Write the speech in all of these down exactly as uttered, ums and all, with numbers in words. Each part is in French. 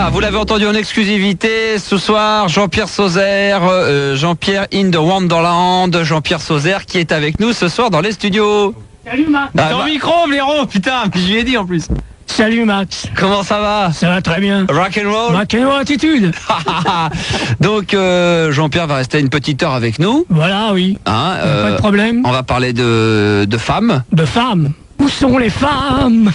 Voilà, vous l'avez entendu en exclusivité ce soir, Jean-Pierre Sauzère, euh, Jean-Pierre in the Wonderland, Jean-Pierre Sauzère qui est avec nous ce soir dans les studios. Salut Max. Ah, Dans bah... le micro, blaireau, putain, je lui ai dit en plus. Salut Max. Comment ça va? Ça va très bien. Rock and roll. Rock and roll attitude. Donc euh, Jean-Pierre va rester une petite heure avec nous. Voilà, oui. Hein, euh, pas de problème. On va parler de, de femmes. De femmes. Où sont les femmes?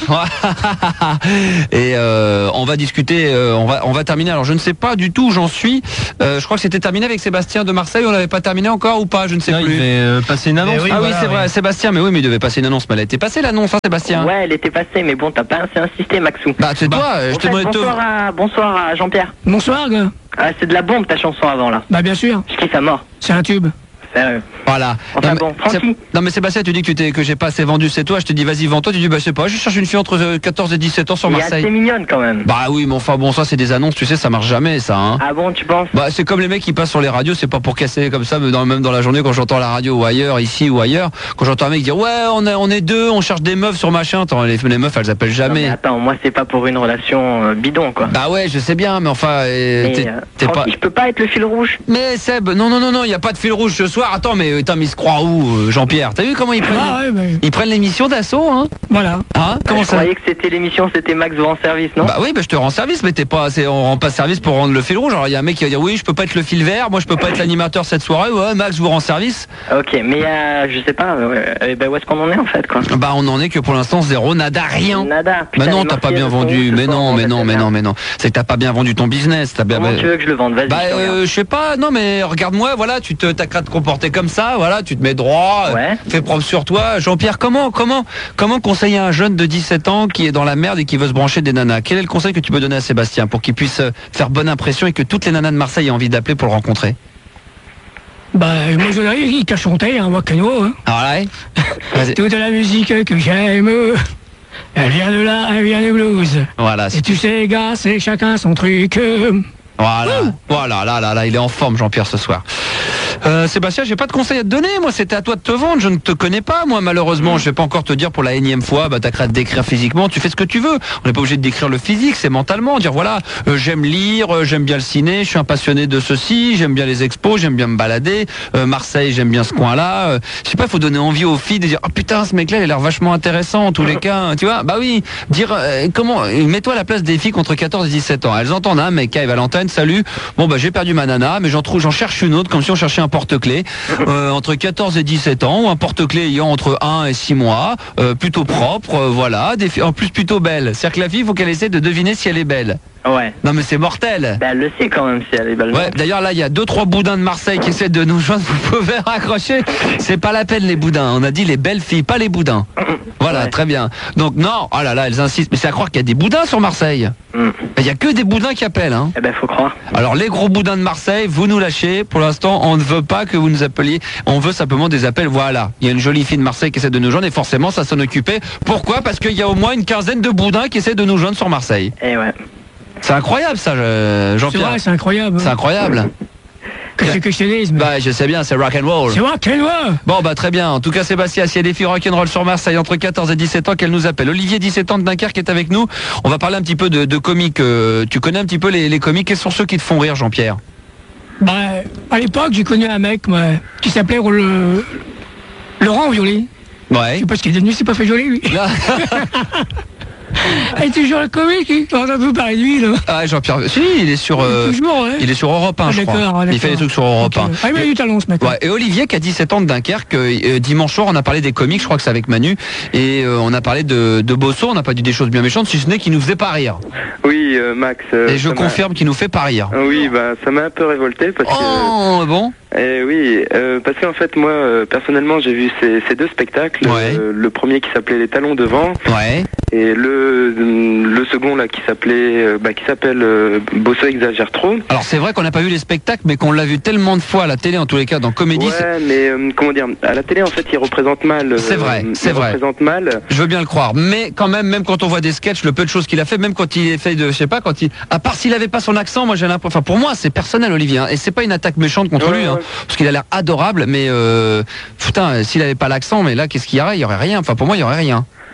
Et euh, on va discuter, euh, on va on va terminer. Alors je ne sais pas du tout où j'en suis. Euh, je crois que c'était terminé avec Sébastien de Marseille. On n'avait pas terminé encore ou pas? Je ne sais non, plus. Il devait euh, passer une annonce. Oui, ah voilà, oui, c'est oui. vrai, Sébastien. Mais oui, mais il devait passer une annonce. Mais elle a été passée l'annonce, hein, Sébastien? Ouais, elle était passée, mais bon, t'as pas assez insisté, Maxou. Bah c'est bah, toi. Je te fait, bonsoir, à, bonsoir à Jean-Pierre. Bonsoir, gars. Ah, c'est de la bombe ta chanson avant là. Bah bien sûr. Je kiffe à mort. C'est un tube. Sérieux. Voilà. Enfin non, bon, mais, Francky. non mais Sébastien, tu dis que tu t'es que j'ai pas assez vendu, c'est toi. Je te dis vas-y vends-toi. Tu dis bah je sais pas. Je cherche une fille entre quatorze et dix-sept ans sur Marseille. C'est mignonne quand même. Bah oui, mais enfin bon, ça c'est des annonces, tu sais, ça marche jamais ça. Hein. Ah bon, tu penses? Bah c'est comme les mecs qui passent sur les radios, c'est pas pour casser comme ça, mais dans, même dans la journée quand j'entends la radio ou ailleurs, ici ou ailleurs, quand j'entends un mec dire ouais on est on est deux, on cherche des meufs sur machin. Attends, les, les meufs elles appellent jamais. Non, mais attends, moi c'est pas pour une relation euh, bidon quoi. Bah ouais, je sais bien, mais enfin euh, mais, t'es, euh, t'es pas. Je peux pas être le fil rouge. Mais Seb, non non non non, il y a pas de fil rouge ce soir. Attends, mais attends, mais il se croit où euh, Jean-Pierre? T'as vu comment ils prennent Ah ouais, mais... Ils prennent l'émission d'assaut, hein? Voilà. Hein? Comment je ça? croyais que c'était l'émission, c'était Max vous rend service, non? Bah oui, bah je te rends service, mais t'es pas, c'est, on rend pas service pour rendre le fil rouge. Alors il y a un mec qui va dire oui, je peux pas être le fil vert, moi je peux pas être l'animateur cette soirée. Ouais, Max vous rend service. Ok, mais euh, je sais pas, euh, bah, où est-ce qu'on en est en fait quoi? Bah on en est que pour l'instant zéro, nada, rien. Nada. Putain, bah non, t'as pas bien vendu. Mais non, mais non, mais non, mais non. C'est que t'as pas bien vendu ton business. T'as bien. Comment tu veux que je le vende? Vas-y. Bah je, euh, je sais pas. Non mais regarde-moi, voilà, tu te, t'as qu'à te comporter comme ça, voilà, tu te mets droit, ouais. Fais propre sur toi. Jean-Pierre, comment, comment, comment conseiller un jeune de dix-sept ans qui est dans la merde et qui veut se brancher des nanas? Quel est le conseil que tu peux donner à Sébastien pour qu'il puisse faire bonne impression et que toutes les nanas de Marseille aient envie d'appeler pour le rencontrer? Bah moi je dirais qu'il t'a chanté un rock and roll. Ah ouais. Toute la musique que j'aime, elle vient de là, elle vient du blues. Voilà. Et tu sais, gars, c'est chacun son truc. Voilà, Ouh. voilà, là, là, là, il est en forme, Jean-Pierre, ce soir. Euh, Sébastien, j'ai pas de conseils à te donner. Moi, c'était à toi de te vendre. Je ne te connais pas, moi, malheureusement. Je vais pas encore te dire pour la énième fois. Bah, t'as qu'à te décrire physiquement. Tu fais ce que tu veux. On n'est pas obligé de décrire le physique. C'est mentalement. Dire voilà, euh, j'aime lire, euh, j'aime bien le ciné, je suis un passionné de ceci, j'aime bien les expos, j'aime bien me balader. Euh, Marseille, j'aime bien ce coin-là. Euh, je sais pas, il faut donner envie aux filles de dire oh putain, ce mec-là, il a l'air vachement intéressant en tous les cas. Tu vois, bah oui. Dire euh, comment, mets-toi à la place des filles contre quatorze et dix-sept ans. Elles entendent un mec qui arrive à l'antenne. Salut. Bon bah j'ai perdu ma nana, mais j'en trouve, j'en cherche une autre, comme si on cherchait un porte-clés. Euh, entre quatorze et dix-sept ans, ou un porte-clés ayant entre un et six mois, euh, plutôt propre, euh, voilà, des filles, en plus plutôt belle. C'est-à-dire que la fille, il faut qu'elle essaie de deviner si elle est belle. Ouais. Non mais c'est mortel. Bah elle le sait quand même si elle est belle. Ouais, d'ailleurs là il y a deux trois boudins de Marseille qui essaient de nous joindre, vous pouvez raccrocher. C'est pas la peine les boudins, on a dit les belles filles, pas les boudins. Voilà, ouais. Très bien. Donc non, oh là là, elles insistent, mais c'est à croire qu'il y a des boudins sur Marseille. Il mm. y a que des boudins qui appellent hein. Eh ben faut croire. Alors les gros boudins de Marseille, vous nous lâchez. Pour l'instant, on ne veut pas que vous nous appeliez. On veut simplement des appels. Voilà. Il y a une jolie fille de Marseille qui essaie de nous joindre et forcément ça s'en occupait. Pourquoi? Parce qu'il y a au moins une quinzaine de boudins qui essaient de nous joindre sur Marseille. Eh ouais. C'est incroyable ça, Jean-Pierre. C'est vrai, c'est incroyable. C'est incroyable. Qu'est-ce que je te dis? Bah je sais bien, c'est rock and roll. C'est rock and roll. Bon bah très bien. En tout cas Sébastien, s'il y a des filles rock and roll sur Marseille entre quatorze et dix-sept ans, qu'elles nous appellent. Olivier, dix-sept ans de Dunkerque, est avec nous. On va parler un petit peu de, de comiques. Euh, tu connais un petit peu les, les comiques. Quels sont ceux qui te font rire, Jean-Pierre? Bah à l'époque j'ai connu un mec moi, qui s'appelait le... Laurent Violet. Ouais. Je sais pas ce qu'il est devenu, c'est pas fait joli lui. Et toujours le comique, on a peu parler de lui là. Ah Jean-Pierre, si il est sur euh, toujours, ouais. il est sur Europe un, ah, je crois. Il fait des trucs sur Europe un. Okay. Ah il a eu du talent ce mec. Ouais, et Olivier qui a dix-sept ans de Dunkerque, euh, dimanche soir on a parlé des comiques, je crois que c'est avec Manu, et euh, on a parlé de, de Bosso, on n'a pas dit des choses bien méchantes, si ce n'est qu'il nous faisait pas rire. Oui euh, Max. Euh, et je confirme qu'il nous fait pas rire. Oui bah ça m'a un peu révolté parce oh, que. Oh bon. Eh oui, euh, parce qu'en fait moi euh, personnellement j'ai vu ces, ces deux spectacles, ouais. euh, le premier qui s'appelait Les Talons devant, ouais. et le le second là qui s'appelait euh, bah, qui s'appelle euh, Bosso exagère trop. Alors c'est vrai qu'on n'a pas vu les spectacles, mais qu'on l'a vu tellement de fois à la télé, en tous les cas dans Comédie. Ouais, mais euh, comment dire, à la télé en fait il représente mal. Euh, c'est vrai, c'est il vrai. Représente mal. Je veux bien le croire, mais quand même, même quand on voit des sketchs, le peu de choses qu'il a fait, même quand il fait de, je sais pas, quand il, à part s'il avait pas son accent, moi j'ai l'impression, enfin pour moi c'est personnel Olivier, hein, et c'est pas une attaque méchante contre ouais, lui, hein, ouais. parce qu'il a l'air adorable, mais euh, putain, s'il avait pas l'accent, mais là qu'est-ce qu'il y aurait? Il y aurait rien. Enfin pour moi il y aurait rien.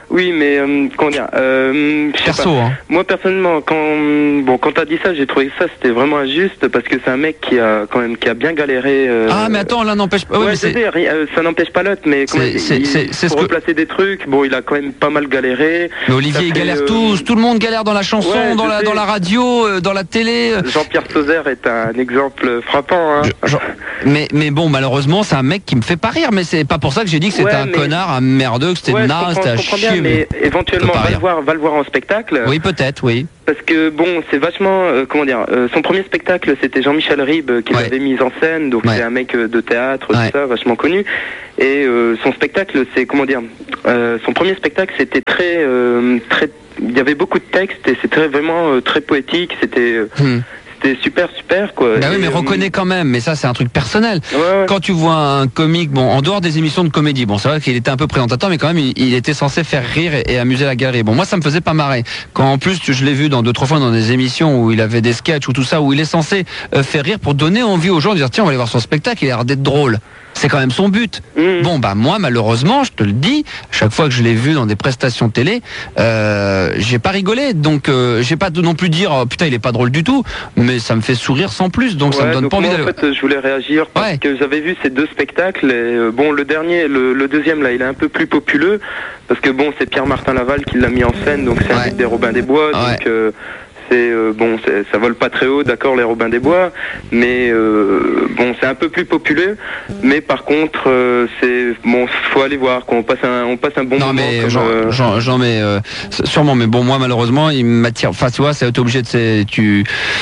Oui, mais euh, comment dire euh, je sais Perso, pas. hein. Moi personnellement, quand bon, quand t'as dit ça, j'ai trouvé que ça c'était vraiment injuste parce que c'est un mec qui a quand même qui a bien galéré. Euh... Ah, mais attends, l'un n'empêche pas. Ouais, Ouais, mais je c'est- sais, rien- euh, ça n'empêche pas l'autre, mais comment C'est- dire, c'est- il- c'est- c'est ce pour que- replacer des trucs, bon, il a quand même pas mal galéré. Mais Olivier, Ça ils fait, galèrent euh, tous. Tout le monde galère dans la chanson, Ouais, dans, je la, sais. dans la radio, euh, dans la télé. Jean-Pierre Sauzère est un exemple frappant. Hein. Je- genre- mais, mais bon, malheureusement, c'est un mec qui me fait pas rire. Mais c'est pas pour ça que j'ai dit que c'était Ouais, un mais- connard, un merdeux, que c'était Ouais, je naze, comprends, c'était à je comprends chier. bien, mais éventuellement, pas va le, rire. voir, va le voir en spectacle. Oui, peut-être, oui. Parce que bon, c'est vachement, euh, comment dire, euh, son premier spectacle, c'était Jean-Michel Ribes euh, qui Ouais. l'avait mis en scène, donc Ouais. c'est un mec euh, de théâtre, Ouais. tout ça, vachement connu. Et euh, son spectacle, c'est comment dire, euh, son premier spectacle, c'était très, euh, très, il y avait beaucoup de textes et c'était vraiment euh, très poétique. C'était, euh, Hmm. c'était super, super quoi. Bah oui, Et, mais euh, reconnais quand même. Mais ça, c'est un truc personnel. Ouais, ouais. Quand tu vois un comique, bon, en dehors des émissions de comédie, bon, c'est vrai qu'il était un peu présentateur, mais quand même, il, il était censé faire rire et, et amuser la galerie. Bon, moi, ça me faisait pas marrer. Quand en plus, je l'ai vu dans deux, trois fois dans des émissions où il avait des sketchs ou tout ça, où il est censé euh, faire rire pour donner envie aux gens de dire, tiens, on va aller voir son spectacle, il a l'air d'être drôle. C'est quand même son but. Mmh. Bon, bah, moi, malheureusement, je te le dis, chaque fois que je l'ai vu dans des prestations télé, euh, j'ai pas rigolé. Donc, euh, j'ai pas de non plus dire, oh, putain, il est pas drôle du tout, mais ça me fait sourire sans plus. Donc, ça Ouais, me donne donc pas envie moi, d'aller. en fait, je voulais réagir parce Ouais. que j'avais vu ces deux spectacles. Et, euh, bon, le dernier, le, le deuxième là, il est un peu plus populeux parce que bon, c'est Pierre-Martin Laval qui l'a mis en scène, donc c'est un Ouais. mec des Robins des Bois, Ouais. donc. Euh, c'est euh, bon, c'est- ça vole pas très haut, d'accord, les Robins des Bois, mais euh, bon, c'est un peu plus populeux. Mais par contre, euh, c'est bon, faut aller voir. Qu'on passe un, on passe un bon Non moment. mais comme, j'en, euh, j'en, j'en mets euh, sûrement, mais bon, moi malheureusement il m'attire, enfin tu vois, c'est t'es obligé de c'est- tu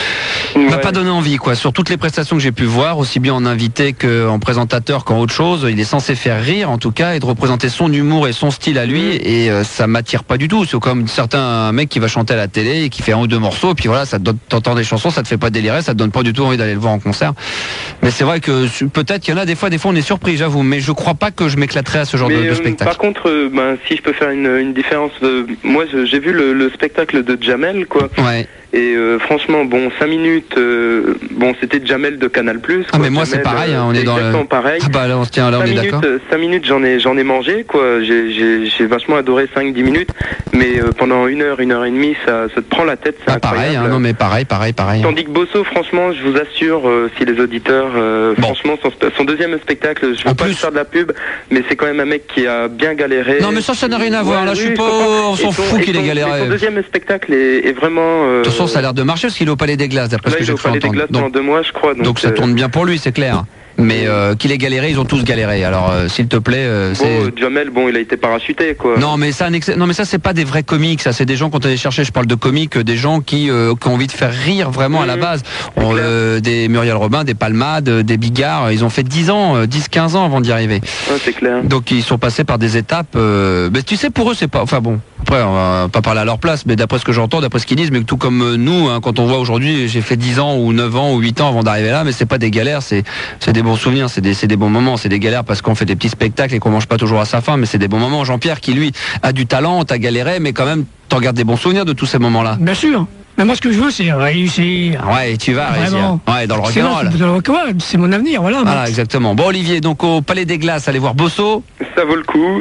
m'a ouais. pas donné envie quoi. Sur toutes les prestations que j'ai pu voir, aussi bien en invité qu'en présentateur qu'en autre chose, il est censé faire rire en tout cas et de représenter son humour et son style à lui, et euh, ça m'attire pas du tout. C'est comme certains mecs qui va chanter à la télé et qui fait un ou deux morceaux, et puis voilà, ça te donne, t'entends des chansons, ça te fait pas délirer, ça te donne pas du tout envie d'aller le voir en concert. Mais c'est vrai que su- peut-être qu'il y en a des fois, des fois on est surpris, j'avoue, mais je crois pas que je m'éclaterais à ce genre Mais, de, de euh, spectacle. par contre, euh, ben, si je peux faire une, une différence, euh, moi je- j'ai vu le, le spectacle de Jamel, quoi. Ouais. Et euh, franchement, bon, cinq minutes, euh, bon, c'était Jamel de Canal Plus. Ah mais moi c'est pareil, hein, on est dans le... exactement pareil. Ah bah là on se tient, là on cinq est minutes, d'accord. euh, cinq minutes, j'en ai, j'en ai mangé, quoi. J'ai, j'ai, j'ai vachement adoré cinq dix minutes, mais euh, pendant une heure, une heure et demie, ça, ça te prend la tête, c'est Ah pareil, incroyable. hein, non mais pareil, pareil, pareil. Tandis que Bosso, franchement, je vous assure, euh, si les auditeurs, euh, Bon. franchement, son, son deuxième spectacle, je veux En pas plus- lui faire de la pub, mais c'est quand même un mec qui a bien galéré. Non mais ça, ça n'a rien à voir, Ouais, là je oui, suis pas... comprends. On s'en Et son- fout et qu'il ait son- galéré. et Son deuxième spectacle est, est vraiment... euh, De toute façon ça a l'air de marcher parce qu'il est au Palais des Glaces d'après ce là, que il est j'ai au cru Palais des entendre. Glaces pendant Donc, deux mois, je crois. Donc, donc ça euh, tourne bien pour lui, c'est clair. Mais euh, qu'il ait galéré, ils ont tous galéré. Alors euh, s'il te plaît, euh, c'est... Bon, euh, Jamel, bon, il a été parachuté, quoi. Non mais ça, un excès- non mais ça c'est pas des vrais comiques, ça c'est des gens quand on allait chercher, je parle de comiques, des gens qui, euh, qui ont envie de faire rire vraiment à la Mhm. base. C'est On, clair. euh, des Muriel Robin, des Palmades, euh, des Bigard, ils ont fait dix ans, euh, dix quinze ans avant d'y arriver. Ouais, c'est clair. Donc ils sont passés par des étapes. Euh, mais tu sais, pour eux, c'est pas. Enfin bon. Après, on va pas parler à leur place, mais d'après ce que j'entends, d'après ce qu'ils disent, mais tout comme euh, nous, hein, quand on voit aujourd'hui, j'ai fait dix ans ou neuf ans ou huit ans avant d'arriver là, mais c'est pas des galères, c'est c'est des bons souvenirs, c'est des c'est des bons moments, c'est des galères parce qu'on fait des petits spectacles et qu'on mange pas toujours à sa faim, mais c'est des bons moments. Jean-Pierre qui lui a du talent, t'as galéré, mais quand même t'en gardes des bons souvenirs de tous ces moments-là. Bien sûr. Mais moi, ce que je veux, c'est réussir. Ouais, tu vas réussir. Vraiment. Ouais, dans le C'est rock'n'roll. dans le rock'n'roll, c'est mon avenir, voilà. Voilà, exactement. Bon Olivier, donc au Palais des Glaces, allez voir Bosso. Ça vaut le coup,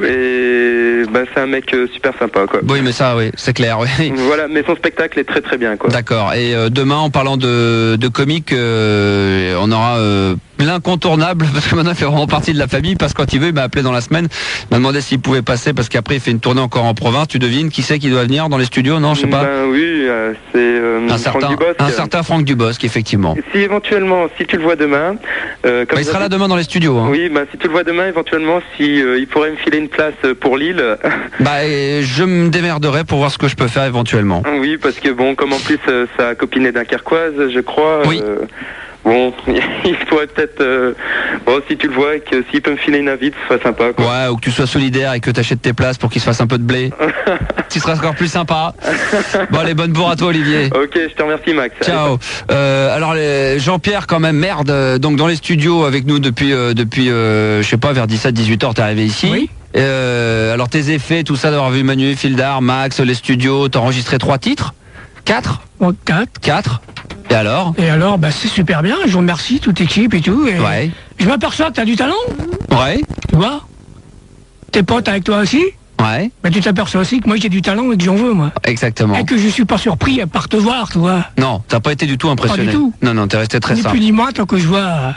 et bah, c'est un mec euh, super sympa, quoi. Oui, mais ça, oui, c'est clair. Oui. Voilà, mais son spectacle est très très bien, quoi. D'accord. Et euh, demain, en parlant de, de comiques, euh, on aura euh, l'incontournable, parce que maintenant il fait vraiment partie de la famille, parce que quand il veut, il m'a appelé dans la semaine, il m'a demandé s'il pouvait passer, parce qu'après il fait une tournée encore en province. Tu devines qui c'est qui doit venir dans les studios? Non, je sais pas. Ben oui, euh, c'est euh, un Franck certain, Dubosc. un certain Franck Dubosc, effectivement. Si éventuellement, si tu le vois demain, euh, comme Bah, il sera ça- là demain dans les studios. Hein. Oui, bah, si tu le vois demain, éventuellement, si euh, il pourrait me filer une place euh, pour Lille. Bah, et je me démerderai pour voir ce que je peux faire éventuellement. Oui, parce que bon, comme en plus euh, sa copine est dunkerquoise, je crois. Oui. euh, bon, il pourrait peut-être. euh, bon, si tu le vois et que s'il peut me filer une invite, ce serait sympa, quoi. Ouais, ou que tu sois solidaire et que tu achètes tes places pour qu'il se fasse un peu de blé. Tu seras encore plus sympa. Bon, allez, bonne bourre à toi, Olivier. Ok, je te remercie, Max. Ciao. Euh, alors les- Jean-Pierre quand même merde. euh, Donc dans les studios avec nous depuis euh, depuis euh, je sais pas vers dix-sept dix-huit heures t'es arrivé ici. Oui. Euh, alors tes effets, tout ça d'avoir vu Manu, Fildar, Max, les studios, t'as enregistré trois titres, quatre, Bon, quatre. quatre. Et alors? Et alors, bah, c'est super bien. Je vous remercie, toute équipe et tout. Et Ouais. je m'aperçois que t'as du talent, Ouais. tu vois. Tes potes avec toi aussi. Ouais, bah, tu t'aperçois aussi que moi j'ai du talent et que j'en veux, moi. exactement. Et que je suis pas surpris à part te voir, tu vois. Non, t'as pas été du tout impressionné. Pas du tout. Non, non, t'es resté très Ni simple. plus ni moins tant que je vois. euh,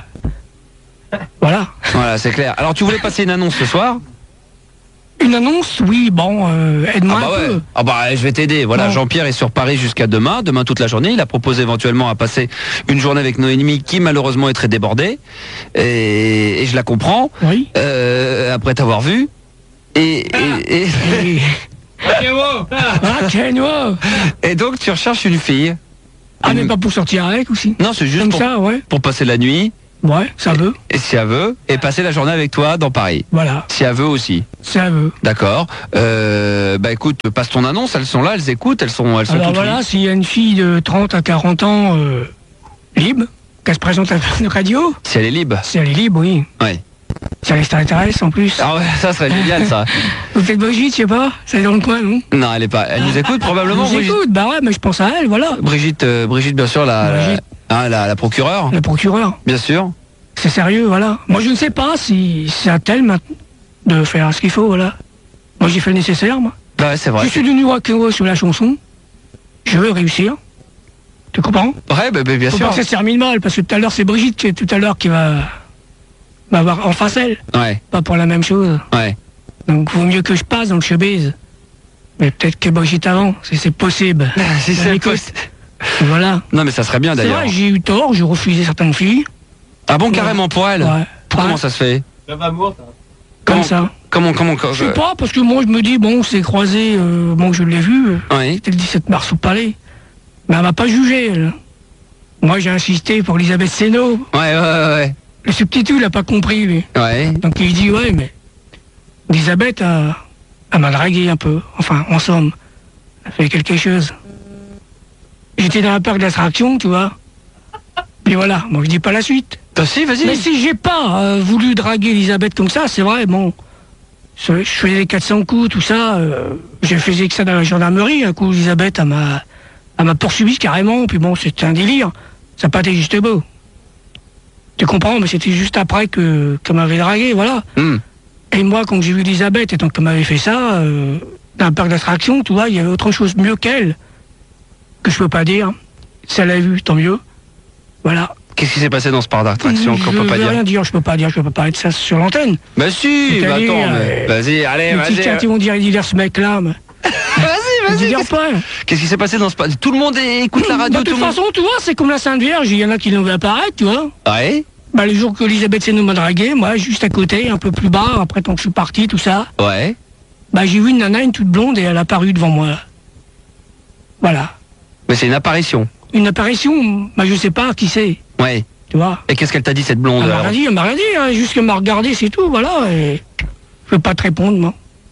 Voilà. Voilà, c'est clair. Alors tu voulais passer une annonce ce soir? Une annonce, oui, bon, euh, aide-moi Ah bah un ouais. peu. Ah bah je vais t'aider. Voilà, Bon. Jean-Pierre est sur Paris jusqu'à demain, demain toute la journée. Il a proposé éventuellement à passer une journée avec Noémie qui malheureusement est très débordée. Et, et je la comprends. Oui. Euh, après t'avoir vu. Et, et, et, Et... Ah, tiens, wow. et donc tu recherches une fille. Ah, mais Une- pas pour sortir avec aussi. Non, c'est juste Comme pour, ça, ouais. pour passer la nuit. Ouais, ça veut. Et si elle veut, et passer la journée avec toi dans Paris. Voilà, Si elle veut aussi. ça veut. D'accord. Euh, bah écoute, passe ton annonce, elles sont là, elles écoutent, elles sont, elles sont Alors toutes voilà, libres. s'il y a une fille de trente à quarante ans euh, libre, qu'elle se présente à la radio, Si elle est libre. si elle est libre, oui. Ouais. Si elle t'intéresse en plus. Ah ouais, ça serait génial ça. Vous faites Brigitte, je sais pas, c'est dans le coin, non? Non, elle est pas. Elle nous écoute probablement. Vous Brigitte. écoute, bah ouais, mais je pense à elle, voilà. Brigitte, euh, Brigitte, bien sûr, la, Brigitte. la, hein, la, la procureure, Le procureur, bien sûr. c'est sérieux, voilà. Moi je ne sais pas si c'est à tel maintenant de faire ce qu'il faut, voilà. Moi j'ai fait le nécessaire, moi. Bah ouais, c'est vrai. Je suis devenu rock'n'roll sur la chanson. Je veux réussir. Tu comprends? Ouais, bah, bah, bien Faut sûr. pas que ça se termine mal, parce que tout à l'heure c'est Brigitte qui est tout à l'heure qui va m'avoir en face elle, Ouais, pas pour la même chose. ouais. Donc vaut mieux que je passe dans le showbiz. Mais peut-être que Brigitte avant, si c'est possible. Si Ben, c'est écoute, possible. Voilà. Non, mais ça serait bien C'est d'ailleurs. vrai, j'ai eu tort, j'ai refusé certaines filles. Ah bon, carrément pour elle. Ouais. Pour- Comment Ouais, ça se fait? comme comment- ça. Comment, comment, comment Je sais pas, parce que moi je me dis, bon, c'est croisé, euh, bon, je l'ai vu, euh, Oui. c'était le dix-sept mars au Palais. Mais elle m'a pas jugé, elle. Moi j'ai insisté pour Elisabeth Seno. Ouais, ouais, ouais, Le substitut, il a pas compris, lui. ouais. Ouais. Donc il dit, ouais, mais Elisabeth, a- elle m'a dragué un peu. Enfin, en somme, elle fait quelque chose. J'étais dans un parc d'attractions, tu vois. Puis voilà, moi je dis pas la suite. Toi aussi, vas-y. Mais si j'ai pas euh, voulu draguer Elisabeth comme ça, c'est vrai, bon. Je, je faisais quatre cents coups, tout ça. Euh, je faisais que ça dans la gendarmerie. Un coup, Elisabeth, elle m'a, elle m'a poursuivi carrément. Puis bon, c'était un délire. Ça n'a pas été juste beau. Tu comprends, mais c'était juste après que qu'elle m'avait dragué, voilà. Hum. Et moi, quand j'ai vu Elisabeth, et tant qu'elle m'avait fait ça, euh, dans un parc d'attractions, tu vois, il y avait autre chose mieux qu'elle, que je peux pas dire. Si elle l'a vu, tant mieux. Voilà. Qu'est-ce qui s'est passé dans ce parc d'attraction qu'on je peut pas vais dire? rien dire, je peux pas dire, je peux pas parler de ça sur l'antenne. Bah si, bah C'est-à-dire, attends, mais... euh, vas-y, allez, Les petits vas-y. cats, ils vont dire, il dit ce mec-là, mais... Vas-y, Ils vas-y. dire Qu'est-ce pas. qu'est-ce qui s'est passé dans ce parc? Tout le monde écoute la radio, Bah, de tout toute le monde. façon, tu vois, c'est comme la Sainte Vierge, il y en a qui l'ont vu apparaître, tu vois. Ouais, Bah, le jour que Elisabeth Seno m'a dragué, moi, juste à côté, un peu plus bas, après quand je suis parti, tout ça, ouais. bah, j'ai vu une nana, une toute blonde, et elle a apparu devant moi. Voilà. Mais c'est une apparition. Une apparition, bah, je sais pas qui c'est, Ouais. tu vois. Et qu'est-ce qu'elle t'a dit, cette blonde? Elle m'a alors rien dit, elle m'a rien dit, hein, juste qu'elle m'a regardé, c'est tout, voilà, et je veux pas te répondre, moi.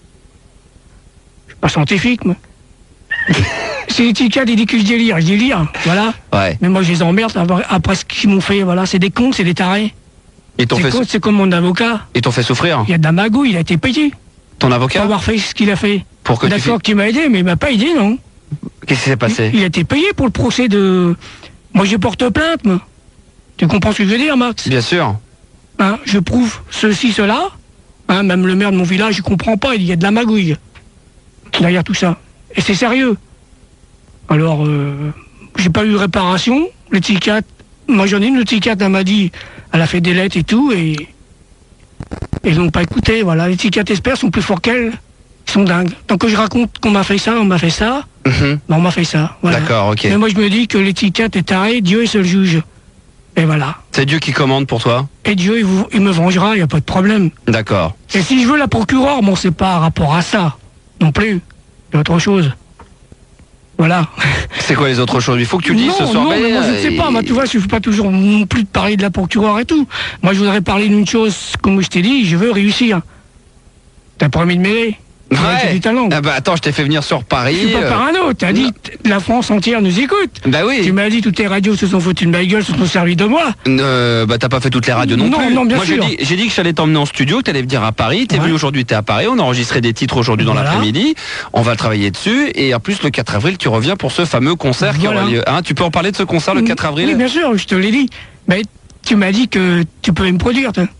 Je suis pas scientifique, moi. C'est les petits cas, ils disent que je délire, je délire, voilà. Ouais. Mais moi, je les emmerde après- après ce qu'ils m'ont fait, voilà, c'est des cons, c'est des tarés. Ils t'ont C'est fait, con, c'est comme mon avocat. ils t'ont fait souffrir. Il y a de la magouille, il a été payé Ton pour avocat? avoir fait ce qu'il a fait. Pour que tu D'accord qu'il m'a aidé, mais il m'a pas aidé, non. Qu'est-ce qui s'est passé? Il a été payé pour le procès de... Moi, je porte plainte, moi. Tu comprends ce que je veux dire, Max? Bien sûr. Hein, je prouve ceci, cela. Hein, même le maire de mon village, il comprend pas, il dit, il y a de la magouille derrière tout ça. Et c'est sérieux. Alors, euh, j'ai pas eu de réparation. Le psychiatre, moi j'en ai une, le psychiatre, elle m'a dit, elle a fait des lettres et tout, et, et ils n'ont pas écouté, voilà. Les psychiatres experts sont plus forts qu'elle. Ils sont dingues. Tant que je raconte qu'on m'a fait ça, on m'a fait ça, Mhm. ben on m'a fait ça. Voilà. D'accord, ok. Mais moi je me dis que les psychiatres est taré, Dieu est seul juge. Et voilà. C'est Dieu qui commande pour toi? Et Dieu, il, vous- il me vengera, il n'y a pas de problème. D'accord. Et si je veux la procureure, bon, c'est pas rapport à ça, non plus. C'est autre chose. Voilà. C'est quoi les autres choses? Il faut que tu le dises non, ce soir. non, mais mais, moi je ne sais euh, pas, moi tu vois, je ne veux pas toujours non plus de parler de la procureure et tout. Moi je voudrais parler d'une chose, comme je t'ai dit, je veux réussir. T'as promis de m'aider. Ouais. J'ai du talent. Ah bah attends, je t'ai fait venir sur Paris. Je suis pas euh, parano, t'as dit, la France entière nous écoute. Bah oui. Tu m'as dit, toutes les radios se sont foutues de ma gueule, se sont servis de moi. Euh, bah t'as pas fait toutes les radios non, Non, plus. non, bien Moi j'ai sûr. dit, j'ai dit que j'allais t'emmener en studio, que t'allais venir à Paris. T'es Ouais. venu aujourd'hui, t'es à Paris. On a enregistré des titres aujourd'hui dans Voilà. l'après-midi. On va travailler dessus. Et en plus le quatre avril, tu reviens pour ce fameux concert qui Voilà. aura lieu. Hein, tu peux en parler de ce concert le quatre avril? Oui, bien sûr, je te l'ai dit. Mais tu m'as dit que tu pouvais me produire, toi.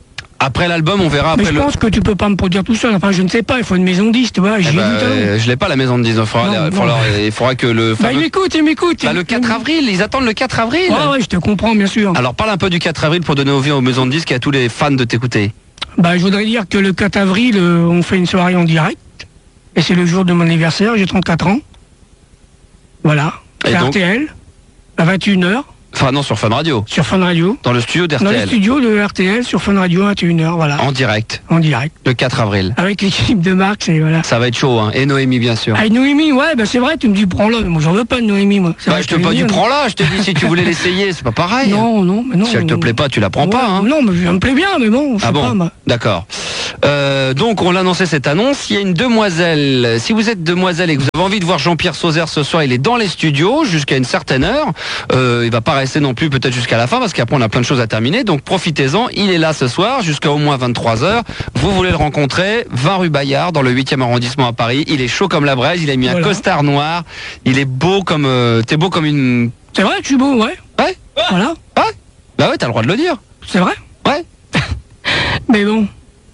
Après l'album, on verra Mais après je le. pense que tu peux pas me produire tout seul. Enfin, je ne sais pas, il faut une maison de disques, tu vois. Eh J'ai ben, du talent. euh, je l'ai pas la maison de dix. Il faudra, Non, il non. faudra, il faudra que le. Bah, il fameux- m'écoute, il m'écoute. Bah, le quatre avril, ils attendent le quatre avril. Ouais, ouais, je te comprends, bien sûr. Alors parle un peu du quatre avril pour donner envie aux maisons de disques et à tous les fans de t'écouter. Bah, je voudrais dire que le quatre avril, euh, on fait une soirée en direct. Et c'est le jour de mon anniversaire, j'ai trente-quatre ans. Voilà. Et C'est donc R T L, à vingt et une heures, Enfin non, sur Fun Radio. sur Fun Radio. Dans le studio Dans le d'R T L. studio de R T L, sur Fun Radio, à vingt et une heures, voilà. En direct. En direct. Le quatre avril. Avec l'équipe de Max, et voilà. Ça va être chaud, hein. Et Noémie, bien sûr. Ah, et Noémie, ouais, bah c'est vrai, tu me dis prends-le, mais moi j'en veux pas de Noémie, moi. C'est Bah, vrai je te qu'elle pas est du mignonne. prends là, je te dis si tu voulais l'essayer, c'est pas pareil. Non, non, mais non. Si elle te non. plaît pas, tu la prends Ouais, pas, hein. Non, mais elle me plaît bien, mais bon, je sais Ah bon pas, moi. D'accord. Euh, donc on l'a annoncé cette annonce, il y a une demoiselle. Si vous êtes demoiselle et que vous avez envie de voir Jean-Pierre Sauzère ce soir, il est dans les studios jusqu'à une certaine heure. Euh, il va pas rester non plus peut-être jusqu'à la fin parce qu'après on a plein de choses à terminer. Donc profitez-en, il est là ce soir jusqu'à au moins vingt-trois heures. Vous voulez le rencontrer, vingt rue Bayard dans le huitième arrondissement à Paris. Il est chaud comme la braise, il a mis Voilà. un costard noir. Il est beau comme euh, t'es beau comme une. C'est vrai que je suis beau, ouais. Ouais. Voilà, Ouais. Bah ouais, t'as le droit de le dire. c'est vrai. Ouais. Mais bon.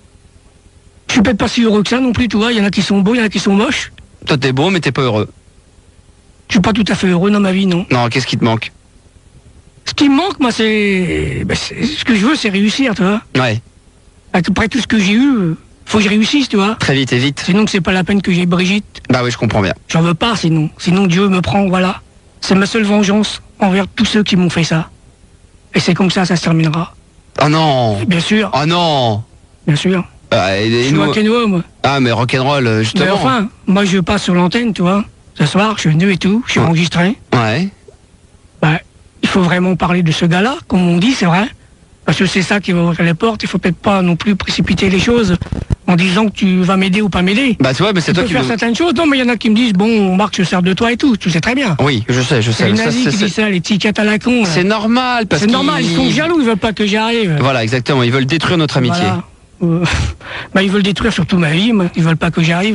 Je suis peut-être pas si heureux que ça non plus, tu vois. Il y en a qui sont beaux, il y en a qui sont moches. Toi t'es beau mais t'es pas heureux. Je suis pas tout à fait heureux dans ma vie, non. Non, qu'est-ce qui te manque? Ce qui me manque, moi, c'est. ben, c'est- ce que je veux, c'est réussir, tu vois. Ouais. Après tout ce que j'ai eu, euh, faut que je réussisse, tu vois. Très vite et vite. Sinon, que c'est pas la peine que j'ai Brigitte. Bah oui, je comprends bien. J'en veux pas, sinon. Sinon, Dieu me prend, voilà. C'est ma seule vengeance envers tous ceux qui m'ont fait ça. Et c'est comme ça, ça se terminera. Oh non. Bien sûr, Oh non. bien sûr. Ah, et- et Je suis nous- rock'n'roll, moi. Ah mais rock'n'roll euh, Mais justement. enfin, moi, je passe sur l'antenne, tu vois. Ce soir, je suis venu et tout, je suis Ouais. enregistré. Ouais. Bah, il faut vraiment parler de ce gars-là, comme on dit, c'est vrai. Parce que c'est ça qui va ouvrir les portes. Il faut peut-être pas non plus précipiter les choses en disant que tu vas m'aider ou pas m'aider. Bah tu vois, mais c'est Tu toi peux qui faire nous- certaines choses. Non, mais il y en a qui me disent, bon, Marc, je sers de toi et tout. Tu sais très bien. Oui, je sais, je C'est sais. les Ça, nazis c'est- qui c'est- disent ça, les tickets à la con. là. C'est normal parce C'est normal, ils sont qu'ils- jaloux, ils veulent pas que j'y arrive. Voilà, exactement. Ils veulent détruire notre amitié. Voilà. Euh, bah, ils veulent détruire surtout ma vie, moi. Ils veulent pas que j'y arrive.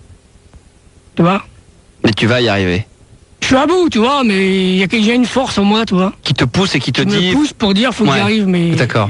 Tu vois? Mais tu vas y arriver. Je suis à bout, tu vois, mais il y a qu'il y a une force en moi, tu vois. Qui te pousse et qui te Qui dit. me pousse pour dire, faut que Ouais. j'y arrive, mais. D'accord.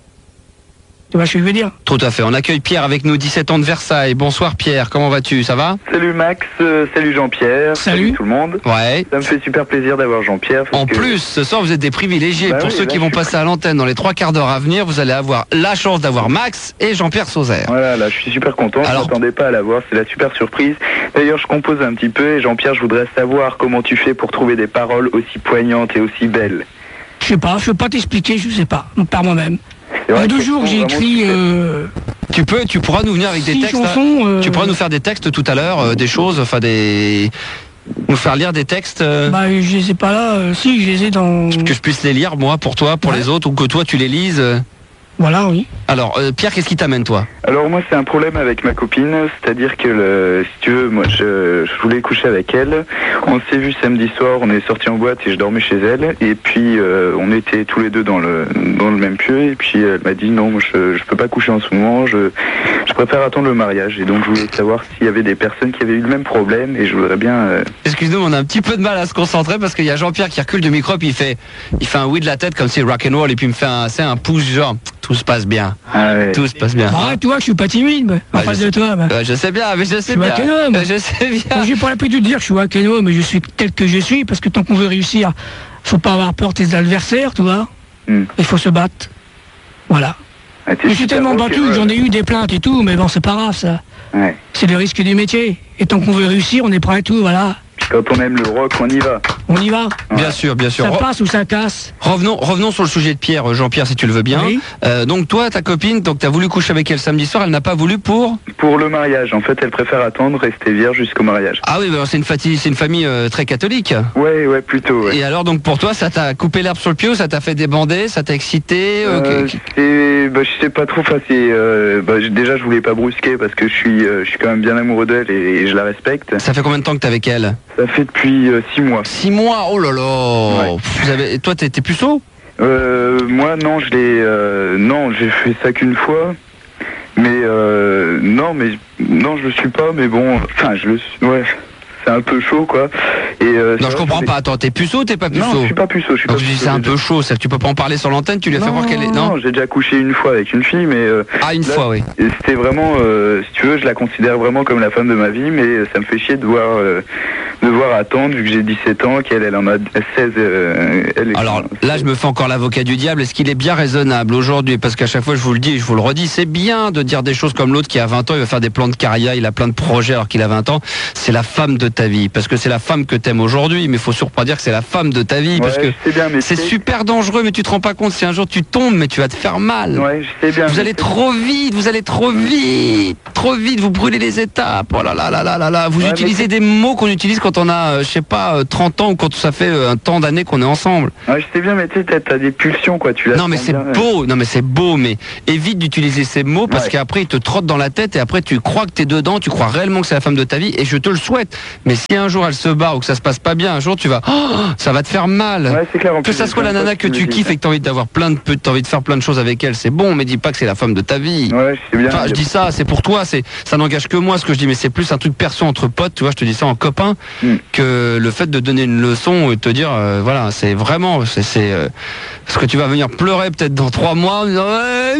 Tu vois ce que je veux dire? Tout à fait. On accueille Pierre avec nous, dix-sept ans de Versailles. Bonsoir Pierre, comment vas-tu? Ça va? Salut Max, euh, salut Jean-Pierre, Salut. tout le monde. Ouais. Ça me fait super plaisir d'avoir Jean-Pierre. parce En que- plus, ce soir, vous êtes des privilégiés. Bah Pour oui, ceux là, qui je vont suis passer à l'antenne dans les trois quarts d'heure à venir, vous allez avoir la chance d'avoir Max et Jean-Pierre Sauzère. Voilà, là, je suis super content. Alors- Je m'attendais pas à l'avoir. C'est la super surprise. D'ailleurs, je compose un petit peu et Jean-Pierre, je voudrais savoir comment tu fais pour trouver des paroles aussi poignantes et aussi belles. Je sais pas, je peux pas t'expliquer, je sais pas, par moi-même. C'est Il y vrai a deux que jours, j'ai vraiment, écrit tu fais- euh, Tu peux, tu pourras nous venir avec des six textes. hein. chansons. euh, Tu pourras nous faire des textes tout à l'heure, euh, des choses, enfin des. Nous faire lire des textes. euh, Bah, je les ai pas là. euh, si, je les ai dans. Que je puisse les lire, moi, pour toi, pour Ouais. les autres, ou que toi tu les lises. euh. Voilà, oui. Alors, euh, Pierre, qu'est-ce qui t'amène, toi? Alors moi c'est un problème avec ma copine, c'est-à-dire que le, si tu veux, moi je, je voulais coucher avec elle, on s'est vu samedi soir, on est sorti en boîte et je dormais chez elle, et puis euh, on était tous les deux dans le dans le même pieu, et puis elle m'a dit non, moi je, je peux pas coucher en ce moment, je, je préfère attendre le mariage, et donc je voulais savoir s'il y avait des personnes qui avaient eu le même problème, et je voudrais bien... euh, Excuse-nous, on a un petit peu de mal à se concentrer parce qu'il y a Jean-Pierre qui recule du micro, puis il fait, il fait un oui de la tête comme si rock'n'roll, et puis il me fait un, c'est un pouce genre, tout se passe bien, ah ouais. tout se passe bien. Bah, tu vois, je suis pas timide, mais, en Ouais, face je de toi. bah. Euh, je sais bien, mais je sais Tu vois bien. quel homme. Euh, Je sais bien. Moi, j'ai pas l'habitude de dire que je suis Wakeno, mais je suis tel que je suis, parce que tant qu'on veut réussir, faut pas avoir peur des adversaires, tu vois. Hmm. Il faut se battre. Voilà. Ah, t'es Je suis super tellement battu que rock'n'roll. j'en ai eu des plaintes et tout, mais bon, c'est pas grave, ça. Ouais. C'est le risque du métier. Et tant qu'on veut réussir, on est prêt à tout, voilà. Puis quand on aime le rock, on y va. On y va. Bien sûr, bien sûr. Ça Re- passe ou ça casse. Revenons, revenons sur le sujet de Pierre, Jean-Pierre, si tu le veux bien. Oui. Euh, donc toi, ta copine, donc t'as voulu coucher avec elle samedi soir, elle n'a pas voulu pour. Pour le mariage, en fait, elle préfère attendre, rester vierge jusqu'au mariage. Ah oui, bah, c'est une, fati- c'est une famille euh, très catholique. Ouais, ouais, plutôt, ouais. Et alors donc pour toi, ça t'a coupé l'herbe sur le pied ou ça t'a fait débander, ça t'a excité euh, Euh, que- que- c'est, bah, je sais pas trop. Enfin, c'est, euh, bah, j- déjà, je voulais pas brusquer parce que je suis, euh, je suis quand même bien amoureux d'elle et, et je la respecte. Ça fait combien de temps que t'es avec elle? Ça fait depuis euh, six mois. Six mois. Oh là là. Ouais. Vous avez... et toi, t'es t'es puceau? Euh, moi, non, je l'ai, euh, non, j'ai fait ça qu'une fois. Mais euh, non, mais non, je le suis pas. Mais bon, enfin, je le suis. Ouais, c'est un peu chaud, quoi. Et, euh, Non, je comprends pas. Attends, t'es puceau ou t'es pas puceau? Non, je suis pas puceau. Je suis Donc pas tu dis puceau, c'est un j'ai peu déjà- chaud, ça, tu peux pas en parler sur l'antenne, tu lui as fait Non, voir qu'elle est. Non, non, j'ai déjà couché une fois avec une fille, mais euh, Ah, une là, fois, oui. c'était vraiment, euh, si tu veux, je la considère vraiment comme la femme de ma vie, mais ça me fait chier de devoir, euh, devoir attendre, vu que j'ai dix-sept ans, qu'elle elle en a seize. Euh, elle est- Alors là, je me fais encore l'avocat du diable. Est-ce qu'il est bien raisonnable aujourd'hui? Parce qu'à chaque fois, je vous le dis et je vous le redis, c'est bien de dire des choses comme l'autre qui a vingt ans, il va faire des plans de carrière, il a plein de projets alors qu'il a vingt ans. C'est la femme de ta vie. Parce que c'est la femme que t'aimes aujourd'hui, mais il faut surtout pas dire que c'est la femme de ta vie. Parce Ouais, que je sais bien, mais c'est tu sais- super dangereux, mais tu te rends pas compte. Si un jour tu tombes, mais tu vas te faire mal. Ouais, je sais bien. Vous mais allez c'est- trop vite, vous allez trop vite, trop vite, vous brûlez les étapes. Oh là là là là là là. Vous Ouais, mais utilisez c'est- des mots qu'on utilise quand on a, euh, je sais pas, euh, trente ans ou quand ça fait euh, un temps d'années qu'on est ensemble. Ouais, je sais bien, mais tu sais, t'as- t'as des pulsions, quoi. Tu la Non mais sens c'est bien, ouais. beau, non mais c'est beau, mais évite d'utiliser ces mots parce Ouais. qu'après ils te trottent dans la tête et après tu crois que t'es dedans, tu crois réellement que c'est la femme de ta vie et je te le souhaite. Mais si un jour elle se barre ou que ça se passe pas bien, un jour tu vas, oh, ça va te faire mal. Ouais, c'est clair. en Que plus, ça j'ai soit la plein de nana potes que qui me tu disent kiffes ça. et que t'as envie d'avoir plein de, t'as envie de faire plein de choses avec elle, c'est bon, mais dis pas que c'est la femme de ta vie. Ouais, je sais bien. Enfin, je dis ça, c'est pour toi, c'est, ça n'engage que moi ce que je dis, mais c'est plus un truc perso entre potes, tu vois, je te dis ça en copain, Mm. que le fait de donner une leçon et de te dire, euh, voilà, c'est vraiment, c'est, c'est euh, parce que tu vas venir pleurer peut-être dans trois mois en disant, ouais,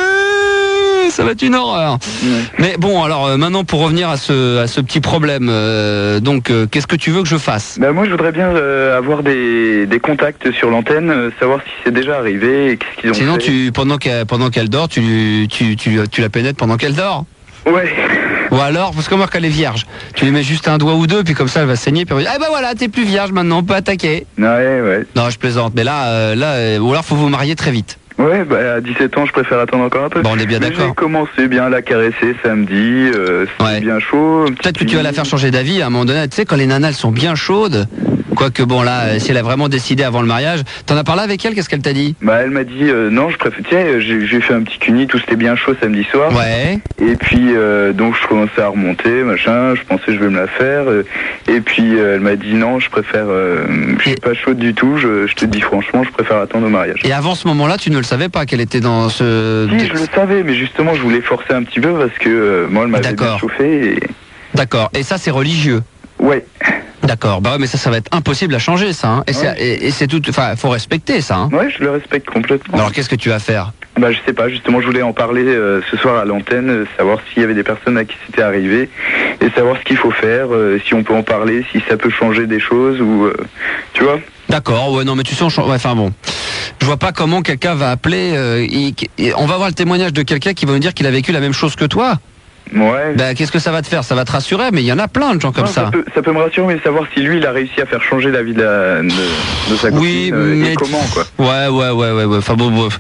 yeah, ça va être une horreur. Ouais. Mais bon, alors euh, maintenant pour revenir à ce, à ce petit problème, euh, donc euh, qu'est-ce que tu veux que je fasse? Bah moi je voudrais bien euh, avoir des, des contacts sur l'antenne, euh, savoir si c'est déjà arrivé et qu'est-ce qu'ils ont Sinon, fait. tu, pendant qu'elle, pendant qu'elle dort, tu, tu, tu, tu la pénètres pendant qu'elle dort. Ouais. Ou alors, parce que moi, qu'elle est vierge, tu lui mets juste un doigt ou deux, puis comme ça, elle va saigner, puis elle va dire, eh ben voilà, t'es plus vierge maintenant, on peut attaquer. Ouais, ouais. Non, je plaisante, mais là, euh, là, euh, ou alors faut vous marier très vite. Ouais, bah à dix-sept ans je préfère attendre encore un peu. Bon, on est bien Mais d'accord. J'ai commencé bien à la caresser samedi, euh, c'était Ouais. bien chaud. un petit Peut-être que tu vas la faire changer d'avis à un moment donné. Tu sais, quand les nanas, elles sont bien chaudes, quoique bon, là, euh, si elle a vraiment décidé avant le mariage, t'en as parlé avec elle, qu'est-ce qu'elle t'a dit? Bah elle m'a dit euh, non je préfère, tu sais, j'ai j'ai fait un petit cuni, tout c'était bien chaud samedi soir. Ouais. Et puis euh, donc je commençais à remonter, machin, je pensais je vais me la faire. euh, et puis euh, elle m'a dit non, je préfère, euh, je suis Et- pas chaude du tout, je, je te dis franchement, je préfère attendre au mariage. Et avant ce moment-là, tu ne le savais pas qu'elle était dans ce... Si je le savais, mais justement je voulais forcer un petit peu parce que euh, moi elle m'avait bien D'accord. chauffé et... D'accord. Et ça, c'est religieux. Ouais. D'accord. Bah ouais, mais ça, ça va être impossible à changer, ça. Hein. Et c'est, Ouais. et, et c'est tout. Enfin, faut respecter ça. Hein. Ouais, je le respecte complètement. Alors, qu'est-ce que tu vas faire? Bah je sais pas, justement je voulais en parler euh, ce soir à l'antenne, euh, savoir s'il y avait des personnes à qui c'était arrivé et savoir ce qu'il faut faire, euh, si on peut en parler, si ça peut changer des choses ou euh, tu vois. D'accord. Ouais, non, mais tu sais, on change. Ouais, enfin bon. Je vois pas comment quelqu'un va appeler. euh, il- il- on va voir le témoignage de quelqu'un qui va nous dire qu'il a vécu la même chose que toi. Ouais. Bah, qu'est-ce que ça va te faire? Ça va te rassurer, mais il y en a plein de gens comme Non, ça. peut, ça peut me rassurer, mais savoir si lui il a réussi à faire changer la vie de, la- de, de sa copine Oui, euh, mais et comment quoi. Ouais, ouais, ouais, ouais, ouais. Enfin bon, bon.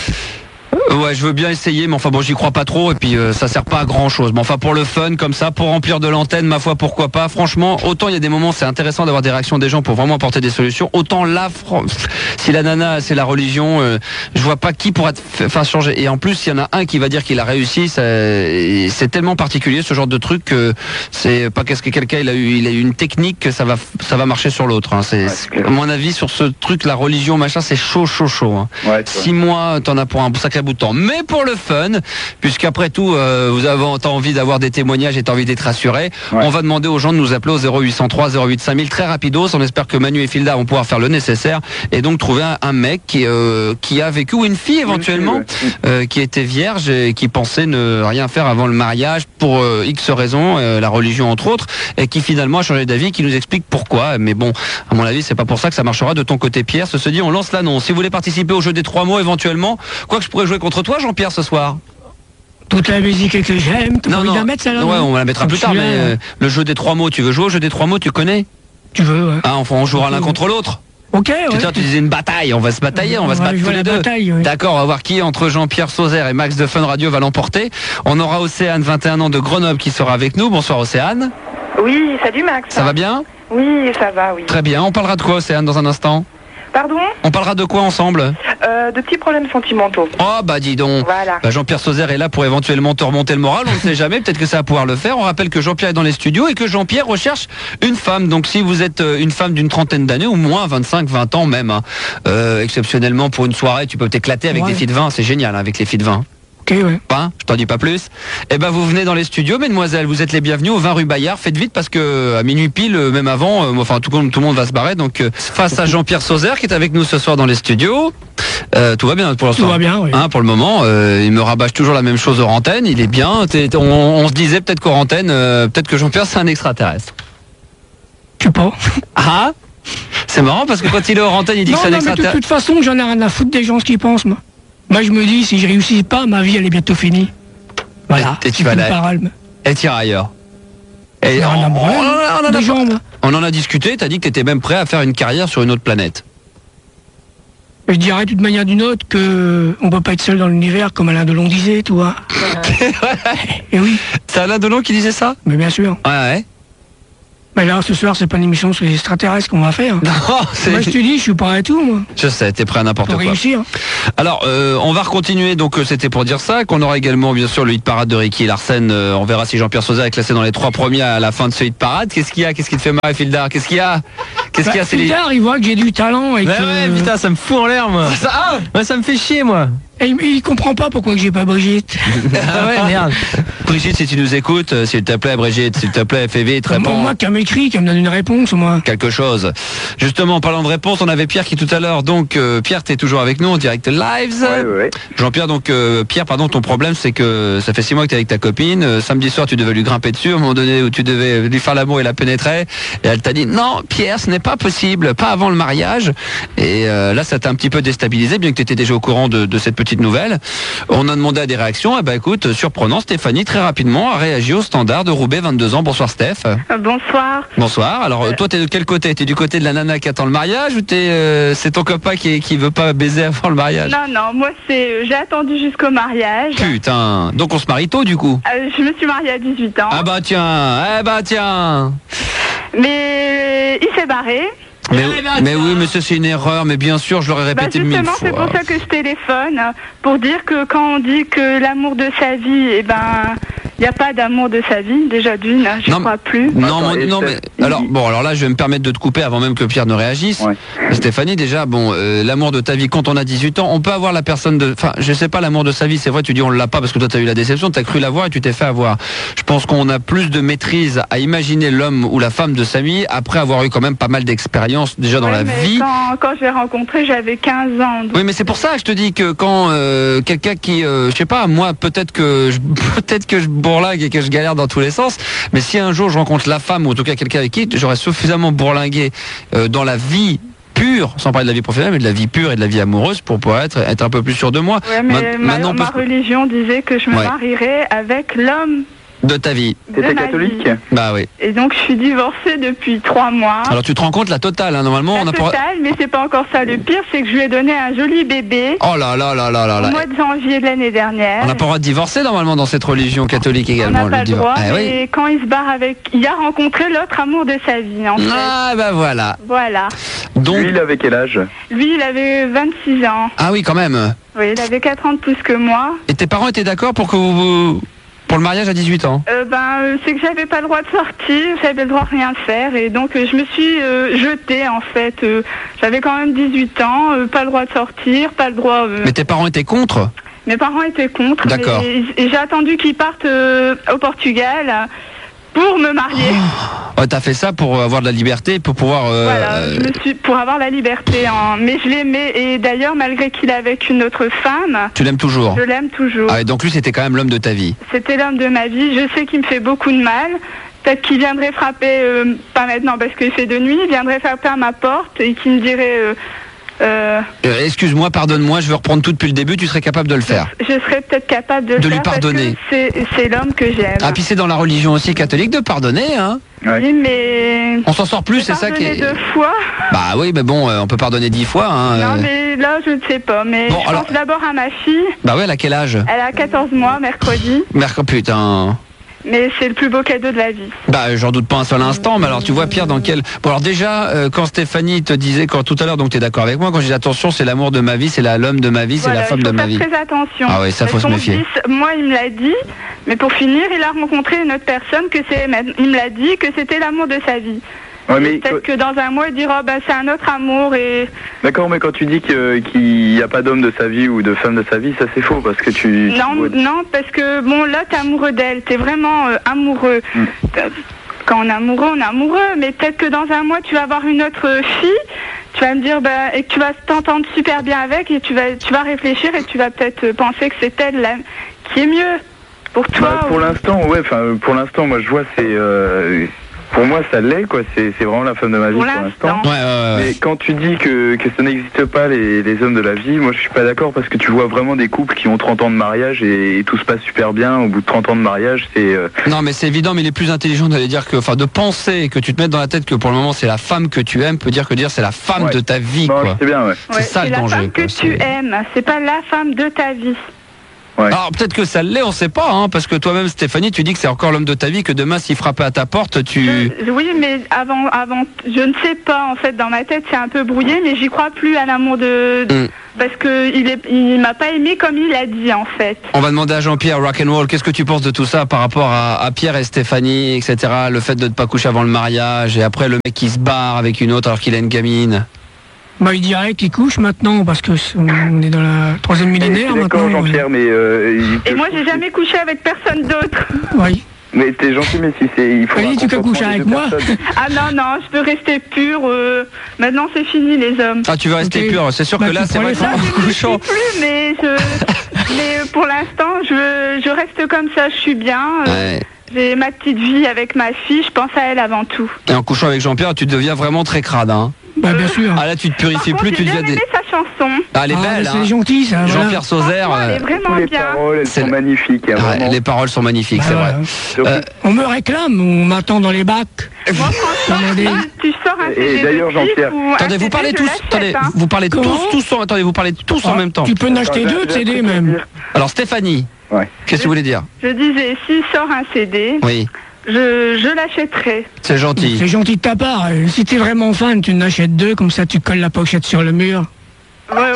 Euh, Ouais, je veux bien essayer, mais enfin bon, j'y crois pas trop, et puis euh, ça sert pas à grand chose. Mais enfin, pour le fun, comme ça, pour remplir de l'antenne, ma foi, pourquoi pas. Franchement, autant il y a des moments, c'est intéressant d'avoir des réactions des gens pour vraiment apporter des solutions. Autant là, fran- si la nana, c'est la religion, euh, je vois pas qui pourra te f- faire changer. Et en plus, il y en a un qui va dire qu'il a réussi, ça- et c'est tellement particulier ce genre de truc que c'est pas qu'est-ce que quelqu'un il a eu, il a eu une technique que ça va, ça va marcher sur l'autre. Hein. C'est, Ouais, c'est clair. à mon avis, sur ce truc, la religion, machin, c'est chaud, chaud, chaud. Hein. Ouais, c'est vrai. Six mois, t'en as pour un sacré bout de temps. Mais pour le fun, puisqu'après tout, euh, vous avez t'as envie d'avoir des témoignages et t'as envie d'être rassuré, Ouais. on va demander aux gens de nous appeler au zéro huit cent trois zéro huit cinq mille très rapidos. On espère que Manu et Filda vont pouvoir faire le nécessaire et donc trouver un, un mec qui, euh, qui a vécu, ou une fille éventuellement, Une fille, euh, qui était vierge et qui pensait ne rien faire avant le mariage pour euh, X raisons, euh, la religion entre autres, et qui finalement a changé d'avis, qui nous explique pourquoi. Mais bon, à mon avis, c'est pas pour ça que ça marchera de ton côté, Pierre. Ceci dit, on lance l'annonce. Si vous voulez participer au jeu des trois mots éventuellement, quoi que je pourrais jouer contre toi, Jean-Pierre, ce soir. Toute la musique que j'aime, tu Non, envie de non, la mettre, ça, là, ouais, non on la mettra Comme plus tard, mais celui-là, euh, le jeu des trois mots, tu veux jouer au jeu des trois mots, tu connais? Tu veux, ouais. Ah, enfin, on jouera l'un contre l'autre. Ok, Tout à ouais. l'heure, tu disais une bataille, on va se batailler, on va On se va battre tous jouer les la deux. bataille, oui. D'accord, on va voir qui entre Jean-Pierre Sauzère et Max de Fun Radio va l'emporter. On aura Océane, vingt et un ans de Grenoble, qui sera avec nous. Bonsoir Océane. Oui, salut Max. Ça va bien? Oui, ça va, oui. Très bien. On parlera de quoi, Océane, dans un instant? Pardon On parlera de quoi ensemble? euh, De petits problèmes sentimentaux. Oh, bah dis donc. Voilà. Bah, Jean-Pierre Sauzère est là pour éventuellement te remonter le moral, on ne sait jamais, peut-être que ça va pouvoir le faire. On rappelle que Jean-Pierre est dans les studios et que Jean-Pierre recherche une femme. Donc si vous êtes euh, une femme d'une trentaine d'années ou moins, vingt-cinq, vingt ans même, hein, euh, exceptionnellement pour une soirée, tu peux t'éclater avec Ouais. des filles de vin, c'est génial hein, avec les filles de vin. Ok, ouais. Hein, je t'en dis pas plus. Eh ben vous venez dans les studios, mesdemoiselles, vous êtes les bienvenus au vingt rue Bayard. Faites vite parce que à minuit pile, euh, même avant, euh, enfin tout, tout le monde va se barrer. Donc euh, face à Jean-Pierre Sauzère qui est avec nous ce soir dans les studios. Euh, tout va bien pour l'instant. Tout va bien, oui. Hein, pour le moment, euh, il me rabâche toujours la même chose aux antennes. Il est bien. T'es- t'es- on, on se disait peut-être qu'aux antennes, euh, peut-être que Jean-Pierre c'est un extraterrestre. Je sais pas. Ah, c'est marrant parce que quand il est aux antennes, il dit Non, que c'est un non, mais de extraterrestre. toute façon, j'en ai rien à foutre des gens ce qu'ils pensent, moi. Moi, je me dis, si je réussis pas, ma vie, elle est bientôt finie. Voilà. Et- et tu c'est vas une là- parole. Et tire ailleurs. Et J'ai rien à on, branler, on en a- on en a des pas- gens, moi. on en a discuté. T'as dit que t'étais même prêt à faire une carrière sur une autre planète. Je dirais d'une manière ou d'une autre que on peut pas être seul dans l'univers, comme Alain Delon disait, tu vois. Et oui, C'est Alain Delon qui disait ça? mais bien sûr. Ouais, ouais. Mais là, ce soir, c'est pas une émission sur les extraterrestres qu'on va faire. Non, c'est... Moi, je te dis, je suis pas à tout, moi. Je sais, t'es prêt à n'importe Pour quoi. réussir. Alors, euh, on va recontinuer, donc euh, c'était pour dire ça, qu'on aura également bien sûr le hit parade de Ricky Larsen. Euh, on verra si Jean-Pierre Sauzère est classé dans les trois premiers à la fin de ce hit parade. Qu'est-ce qu'il y a? Qu'est-ce qui te fait marrer, Fildar? Qu'est-ce qu'il y a? Qu'est-ce qu'il y a, Bah, Céline? plus tard, il voit que j'ai du talent et Ouais, que... ouais, putain, ça me fout en l'air, moi. Ça, ah Ouais, ça me fait chier, moi. Et il, il comprend pas pourquoi que j'ai pas Brigitte. Ah ouais, merde. Brigitte, si tu nous écoutes, euh, s'il te plaît, Brigitte, s'il te plaît, fais vite, réponds. Moi, qu'elle m'écrit, qu'elle me donne une réponse, moi. Quelque chose. Justement, en parlant de réponse, on avait Pierre qui tout à l'heure, donc euh, Pierre, t'es toujours avec nous en direct live. Ouais, ouais, ouais. Jean-Pierre, donc euh, Pierre, pardon, ton problème c'est que ça fait six mois que t'es avec ta copine. Euh, samedi soir, tu devais lui grimper dessus, à un moment donné où tu devais lui faire l'amour et la pénétrer. Et elle t'a dit non, Pierre, ce n'est pas possible, pas avant le mariage. Et euh, là, ça t'a un petit peu déstabilisé, bien que tu étais déjà au courant de, de cette petite nouvelle. On a demandé à des réactions. Et ben écoute, surprenant, Stéphanie très rapidement a réagi au standard de Roubaix, vingt-deux ans. Bonsoir Steph. Euh, Bonsoir. Bonsoir. Alors euh, toi, t'es de quel côté? T'es du côté de la nana qui attend le mariage ou t'es euh, c'est ton copain qui qui veut pas baiser avant le mariage? Non, non, moi c'est, j'ai attendu jusqu'au mariage. Putain. Donc on se marie tôt du coup. Euh, je me suis mariée à dix-huit ans, Ah bah tiens, eh bah tiens. mais il s'est barré. Mais, mais oui, mais ça c'est une erreur, mais bien sûr, je l'aurais Bah répété mille justement, c'est fois. pour ça que je téléphone, pour dire que quand on dit que l'amour de sa vie, eh ben, il n'y a pas d'amour de sa vie, déjà d'une, je Non, crois plus. Non, Attends, mon- et non, Steph, mais alors bon, alors là, je vais me permettre de te couper avant même que Pierre ne réagisse. Ouais. Stéphanie, déjà, bon, euh, l'amour de ta vie quand on a dix-huit ans, on peut avoir la personne de, enfin, je sais pas, l'amour de sa vie, c'est vrai, tu dis on l'a pas parce que toi t'as eu la déception, t'as cru l'avoir et tu t'es fait avoir. Je pense qu'on a plus de maîtrise à imaginer l'homme ou la femme de sa vie après avoir eu quand même pas mal d'expérience déjà dans Ouais, la mais vie. Quand, quand je l'ai rencontré, j'avais quinze ans. donc- Oui, mais c'est pour ça que je te dis que quand euh, quelqu'un qui, euh, je sais pas, moi peut-être que je, peut-être que je bourlingue et que je galère dans tous les sens, mais si un jour je rencontre la femme ou en tout cas quelqu'un avec qui j'aurais suffisamment bourlingué euh, dans la vie pure, sans parler de la vie professionnelle, mais de la vie pure et de la vie amoureuse pour pouvoir être, être un peu plus sûr de moi. Ouais, mais Ma- ma, maintenant, ma parce- religion disait que je me Ouais. marierais avec l'homme de ta vie. de T'étais ma catholique? vie. Bah oui. Et donc je suis divorcée depuis trois mois. Alors tu te rends compte la totale, hein, normalement La on a pas... totale, mais c'est pas encore ça. Le pire, c'est que je lui ai donné un joli bébé Oh là là là là là au là. mois de janvier de l'année dernière. On n'a pas le droit de divorcer normalement dans cette religion catholique On également. n'a pas le divorce. droit. Ah oui. Et quand il se barre avec, il a rencontré l'autre amour de sa vie, en fait. Ah bah voilà. Voilà. Donc, Lui, il avait quel âge? Lui, il avait vingt-six ans. ah oui quand même. Oui, il avait quatre ans de plus que moi. Et tes parents étaient d'accord pour que vous... pour le mariage à dix-huit ans? Euh, ben, euh, c'est que j'avais pas le droit de sortir, j'avais le droit de rien faire, et donc euh, je me suis euh, jetée en fait. Euh, j'avais quand même dix-huit ans, euh, pas le droit de sortir, pas le droit. euh, Mais tes parents étaient contre? Mes parents étaient contre. D'accord. Et, et j'ai attendu qu'ils partent euh, au Portugal pour me marier. Ouais, t'as fait ça pour avoir de la liberté, pour pouvoir... euh, Voilà, je me suis pour avoir la liberté. Hein. Mais je l'aimais, et d'ailleurs, malgré qu'il est avec une autre femme, Tu l'aimes toujours? je l'aime toujours. Ah ouais, donc lui c'était quand même l'homme de ta vie. C'était l'homme de ma vie. Je sais qu'il me fait beaucoup de mal. Peut-être qu'il viendrait frapper, euh, pas maintenant parce qu'il fait de nuit, il viendrait frapper à ma porte et qu'il me dirait... Euh, euh, Euh, Excuse-moi, pardonne-moi, je vais reprendre tout depuis le début, tu serais capable de le faire. je serais peut-être capable de, le De lui faire parce pardonner. que C'est c'est l'homme que j'aime. Ah puis c'est dans la religion aussi catholique de pardonner, hein? Oui, mais... On s'en sort plus, J'ai c'est ça qui pardonné est... deux fois. Bah oui, mais bon, euh, on peut pardonner dix fois, hein. Non, euh. mais là, je ne sais pas. Mais Bon, je alors- pense d'abord à ma fille. Bah ouais, elle a quel âge? Elle a quatorze mois, mercredi. Merc... Putain... Mais c'est le plus beau cadeau de la vie. Bah j'en doute pas un seul instant, mais alors tu vois Pierre dans quel... Bon alors déjà, euh, quand Stéphanie te disait, quand tout à l'heure, donc t'es d'accord avec moi, quand j'ai dit attention, c'est l'amour de ma vie, c'est la- l'homme de ma vie, c'est Voilà, la femme il faut de ma faire vie. très attention. Ah oui, ça, faut Parce se qu'on méfier. dit- moi, il me l'a dit, mais pour finir, il a rencontré une autre personne que c'est, il me l'a dit que c'était l'amour de sa vie. Ouais, mais Peut-être que dans un mois, il dira, bah, c'est un autre amour et... d'accord, mais quand tu dis que- qu'il n'y a pas d'homme de sa vie ou de femme de sa vie, ça c'est faux parce que tu. Non, tu- non, parce que, bon, là, t'es amoureux d'elle, t'es vraiment euh, amoureux. Mm. Quand on est amoureux, on est amoureux, mais peut-être que dans un mois, tu vas avoir une autre euh, fille, tu vas me dire, bah, et que tu vas t'entendre super bien avec, et tu vas, tu vas réfléchir, et tu vas peut-être euh, penser que c'est elle là, qui est mieux pour toi. Bah, pour ou- l'instant, ouais, enfin, pour l'instant, moi je vois, c'est. euh, Pour moi, ça l'est, quoi. C'est c'est vraiment la femme de ma vie Pour pour l'instant. l'instant. Ouais, ouais, ouais. Mais quand tu dis que, que ça n'existe pas, les, les hommes de la vie, moi je suis pas d'accord parce que tu vois vraiment des couples qui ont trente ans de mariage et, et tout se passe super bien. Au bout de trente ans de mariage, c'est. euh, Non, mais c'est évident, mais il est plus intelligent d'aller dire que, enfin, de penser que tu te mettes dans la tête que pour le moment c'est la femme que tu aimes, peut dire que dire c'est la femme Ouais. de ta vie, Non, quoi. c'est bien, ouais. C'est ça, le la danger, femme quoi, que tu c'est- aimes, c'est pas la femme de ta vie. Ouais. Alors peut-être que ça l'est, on sait pas, hein, parce que toi-même, Stéphanie, tu dis que c'est encore l'homme de ta vie, que demain s'il frappait à ta porte, tu. Je- oui, mais avant, avant, je ne sais pas, en fait, dans ma tête, c'est un peu brouillé, mais j'y crois plus à l'amour de... Mm. Parce que il est, il m'a pas aimé comme il a dit, en fait. On va demander à Jean-Pierre Rock'n'Roll, qu'est-ce que tu penses de tout ça par rapport à, à Pierre et Stéphanie, et cetera. Le fait de ne pas coucher avant le mariage, et après le mec qui se barre avec une autre alors qu'il a une gamine. Bah, il dirait qu'il couche maintenant, parce que c'est- on est dans la troisième Et je millénaire suis d'accord, maintenant. Jean-Pierre, mais. euh, il- Et moi, j'ai jamais couché avec personne d'autre. Oui. Mais t'es gentil, mais si c'est. Il faut. Allez, un tu peux consentement coucher des avec deux moi. personnes. Ah non, non, je peux rester pure. euh, Maintenant, c'est fini, les hommes. Ah, tu veux rester Ok. pur, c'est sûr Bah, que là, tu c'est vrai prends les qu'en femmes. Je couchant. sais plus, mais je... mais pour l'instant, je, je reste comme ça, je suis bien. euh, Ouais. J'ai ma petite vie avec ma fille, je pense à elle avant tout. Et en couchant avec Jean-Pierre, tu deviens vraiment très crade, hein. Bah, bien sûr. Ah là, tu te Par purifies contre, plus, j'ai tu bien deviens aimé des. sa chanson. Ah, elle est Ah, belle, bah, hein. c'est gentil, ça. voilà. Jean-Pierre Sauzère. Franchement, elle est euh, vraiment Tous les bien. paroles, elles C'est sont le- magnifiques, hein, ouais, vraiment. les paroles sont magnifiques, Bah, c'est voilà. vrai. Surtout- Euh, On me réclame, on m'attend dans les bacs. Moi, franchement, Demandez. tu sors un Et C D d'ailleurs, de Steve Jean-Pierre- ou un Attendez, C D, vous parlez je tous, l'achète, attendez, hein. vous parlez Comment tous, tous en, attendez, vous parlez tous en Ah, même temps. Tu peux en acheter Attends, deux de j'ai- C D j'ai un truc à même. dire. Alors Stéphanie, Ouais. qu'est-ce que vous voulez dire? Je disais, s'il sort un C D, Oui, je, je l'achèterai. c'est gentil. C'est gentil de ta part. Euh, Si t'es vraiment fan, tu en achètes deux, comme ça tu colles la pochette sur le mur. Ouais, ouais.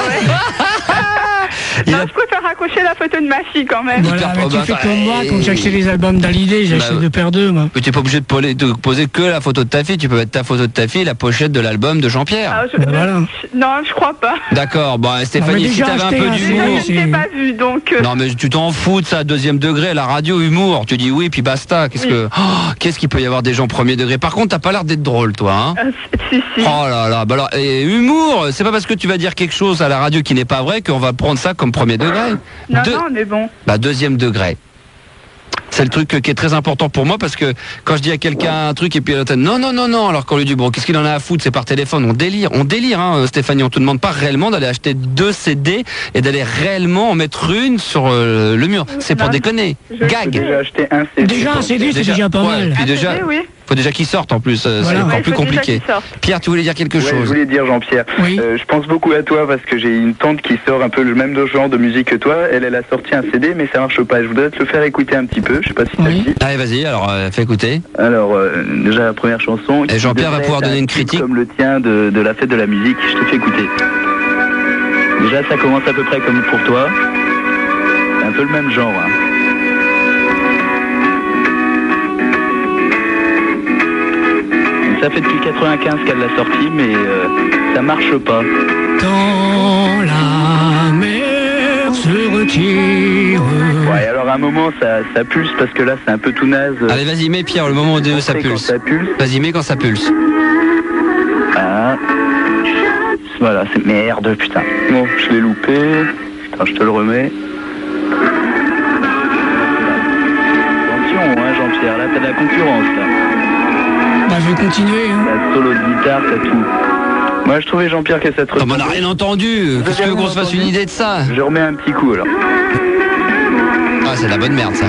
Il non, a- je préfère accrocher la photo de ma fille quand même. Voilà, mais tu probable. fais comme moi, Bah, quand j'ai acheté les albums d'Hallyday, j'ai bah, acheté ouais. deux paires d'eux, moi. Mais tu n'es pas obligé de poser, de poser que la photo de ta fille, tu peux mettre ta photo de ta fille et la pochette de l'album de Jean-Pierre. Ah, je- Ben voilà. je- non, je crois pas. D'accord, bon Non, mais Stéphanie, si déjà t'avais un acheté peu un Déjà, d'humour, d'humour. je ne t'ai pas vu, donc... euh, Non mais tu t'en fous de ça, deuxième degré, la radio humour, tu dis oui puis basta, qu'est-ce Oui. que oh, qu'est-ce qu'il peut y avoir des gens premier degré. Par contre, t'as pas l'air d'être drôle toi, hein. euh, si, si. Oh là là, bah alors, et humour, c'est pas parce que tu vas dire quelque chose à la radio qui n'est pas vrai qu'on va prendre ça comme premier degré. non, Deux- non, mais bon. Bah deuxième degré. C'est le truc qui est très important pour moi parce que quand je dis à quelqu'un un truc et puis l'autre non non non non alors qu'on lui dit bon qu'est-ce qu'il en a à foutre, c'est par téléphone, on délire, on délire hein Stéphanie, on te demande pas réellement d'aller acheter deux C D et d'aller réellement en mettre une sur euh, le mur, c'est pour Non, déconner. je- J'ai Gag. déjà acheté un C D. Déjà un C D, c'est déjà pas ouais, mal. Puis Un déjà, C D, oui. faut déjà qu'il sorte en plus, euh, Voilà. c'est encore Ouais, plus faut déjà compliqué. qu'il sorte. Pierre, tu voulais dire quelque Ouais, je chose? voulais dire Jean-Pierre, Oui. euh, je pense beaucoup à toi parce que j'ai une tante qui sort un peu le même genre de musique que toi. Elle, elle a sorti un C D mais ça marche pas. Je voudrais te le faire écouter un petit peu. Je sais pas si ça Oui. te dit. Allez vas-y, alors euh, fais écouter. Alors euh, déjà la première chanson. Et Jean-Pierre va devrait pouvoir être donner un une tube critique. Comme le tien de, de la fête de la musique. Je te fais écouter. Déjà ça commence à peu près comme pour toi. C'est un peu le même genre. Hein. Ça fait depuis quatre-vingt-quinze qu'elle l'a sorti, mais euh, ça marche pas. Quand la mer se retire. Ouais, alors à un moment ça, ça pulse parce que là c'est un peu tout naze. Allez vas-y, mets Pierre, le moment où On ça sait quand pulse. ça pulse. Vas-y, mets quand ça pulse. Ah. Voilà, c'est merde, putain. Bon, je l'ai loupé. Putain, je te le remets. Attention, hein, Jean-Pierre, là t'as de la concurrence là. Bah, je vais continuer. Hein. T'as solo de guitare, t'as tout. Moi je trouvais Jean-Pierre que ça te Comme on n'a rien entendu, qu'est-ce que tu veux qu'on se fasse une idée de ça? Je remets un petit coup alors. Ah, c'est de la bonne merde ça.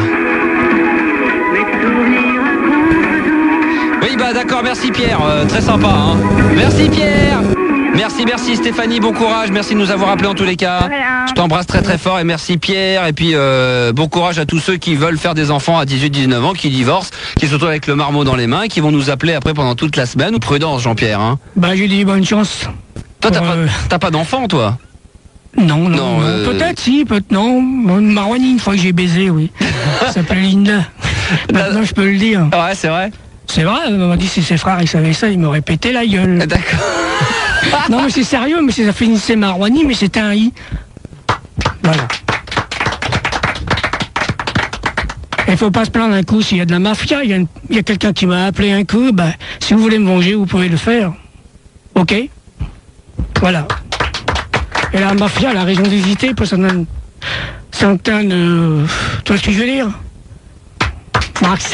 Oui, bah d'accord, merci Pierre, euh, très sympa. Hein. Merci Pierre. Merci, merci Stéphanie, bon courage, merci de nous avoir appelés en tous les cas. De rien. Je t'embrasse très très fort et merci Pierre. Et puis euh, bon courage à tous ceux qui veulent faire des enfants à dix-huit dix-neuf ans, qui divorcent, qui se retrouvent avec le marmot dans les mains et qui vont nous appeler après pendant toute la semaine. Ou prudence Jean-Pierre. Hein. Bah, j'ai dit bonne chance. Toi, t'as Ouais. pas, t'as pas d'enfant toi? Non, non, Non, non. euh, Peut-être, si, peut-être non. Bon, Marouani, une fois que j'ai baisé, oui. Ça s'appelle Linda. Maintenant, je peux le dire. Ouais, c'est vrai. C'est vrai, on m'a dit si ses frères ils savaient ça, ils m'auraient pété la gueule. Ah, d'accord. Non mais c'est sérieux, mais ça finissait Marouani, mais c'était un i. Voilà. Il faut pas se plaindre un coup s'il y a de la mafia. Il y a, une- il y a quelqu'un qui m'a appelé un coup. Ben, si vous voulez me venger, vous pouvez le faire. Ok. Voilà. Et la mafia, elle a raison d'hésiter pour certaines... certaines euh, tu vois ce que je veux dire, Max?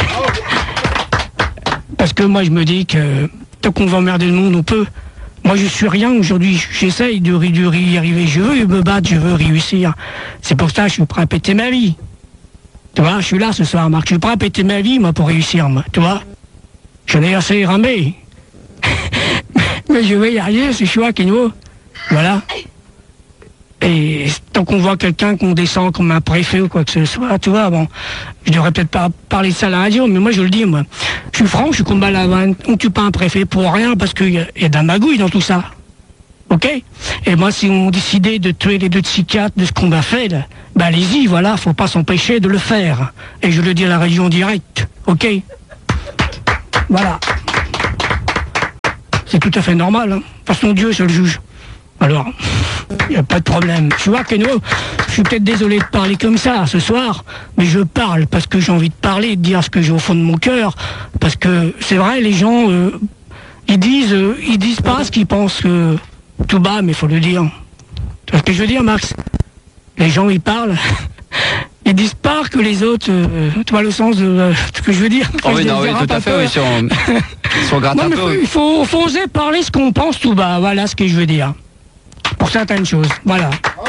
Parce que moi, je me dis que tant qu'on va emmerder le monde, on peut. Moi, je suis rien aujourd'hui. J'essaye de, de y arriver. Je veux me battre, je veux réussir. C'est pour ça que je suis prêt à péter ma vie. Tu vois, je suis là ce soir, Marc. Je suis prêt à péter ma vie, moi, pour réussir, moi. Tu vois, j'en ai assez ramé. Mais je vais y arriver, c'est choix, Kenwo. Voilà. Et tant qu'on voit quelqu'un qu'on descend comme un préfet ou quoi que ce soit, tu vois, bon, je devrais peut-être pas parler de ça à la radio, mais moi je le dis, moi. Je suis franc, je suis comme à la vanne. On tue pas un préfet pour rien parce qu'il y, a- il y a de la magouille dans tout ça. Ok? Et moi, si on décidait de tuer les deux psychiatres de ce qu'on a fait, là, ben allez-y, voilà, faut pas s'empêcher de le faire. Et je le dis à la région directe. Ok? Voilà. C'est tout à fait normal, hein. De toute façon, Dieu, c'est le juge. Alors, il n'y a pas de problème. Tu vois, Keno, je suis peut-être désolé de parler comme ça ce soir, mais je parle parce que j'ai envie de parler, de dire ce que j'ai au fond de mon cœur. Parce que c'est vrai, les gens, euh, ils disent euh, ils disent pas ce qu'ils pensent euh, tout bas, mais il faut le dire. Tu vois ce que je veux dire, Max? Les gens, ils parlent. Ils disent pas que les autres, euh, tu vois le sens de euh, ce que je veux dire. Oh oui, Je non, oui, dérape tout à un fait, peu. oui, si on, si on gratte Non, un mais peu, faut- oui. il faut, faut oser parler ce qu'on pense tout bas, voilà ce que je veux dire. Pour certaines choses, voilà.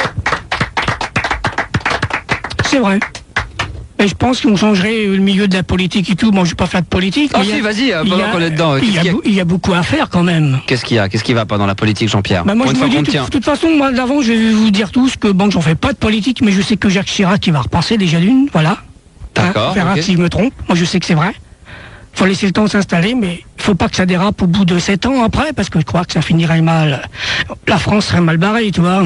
C'est vrai. Et je pense qu'on changerait le milieu de la politique et tout. Bon, je vais pas faire de politique. Ah mais il y si, a- vas-y, euh, il y pendant a- qu'on est dedans, Il y, qu'est-ce a, qu'il y a beau- il y a beaucoup à faire quand même. Qu'est-ce qu'il y a Qu'est-ce qui va pas dans la politique, Jean-Pierre? Bah moi, Pour je une vous fois dis, qu'on de tient. toute façon, moi, d'avant, je vais vous dire tous que, bon, j'en fais pas de politique, mais je sais que Jacques Chirac, il va repasser déjà d'une, voilà. D'accord, Hein, on verra ok. si je me trompe. Moi, je sais que c'est vrai. Faut laisser le temps de s'installer, mais il faut pas que ça dérape au bout de sept ans après, parce que je crois que ça finirait mal. La France serait mal barrée, tu vois.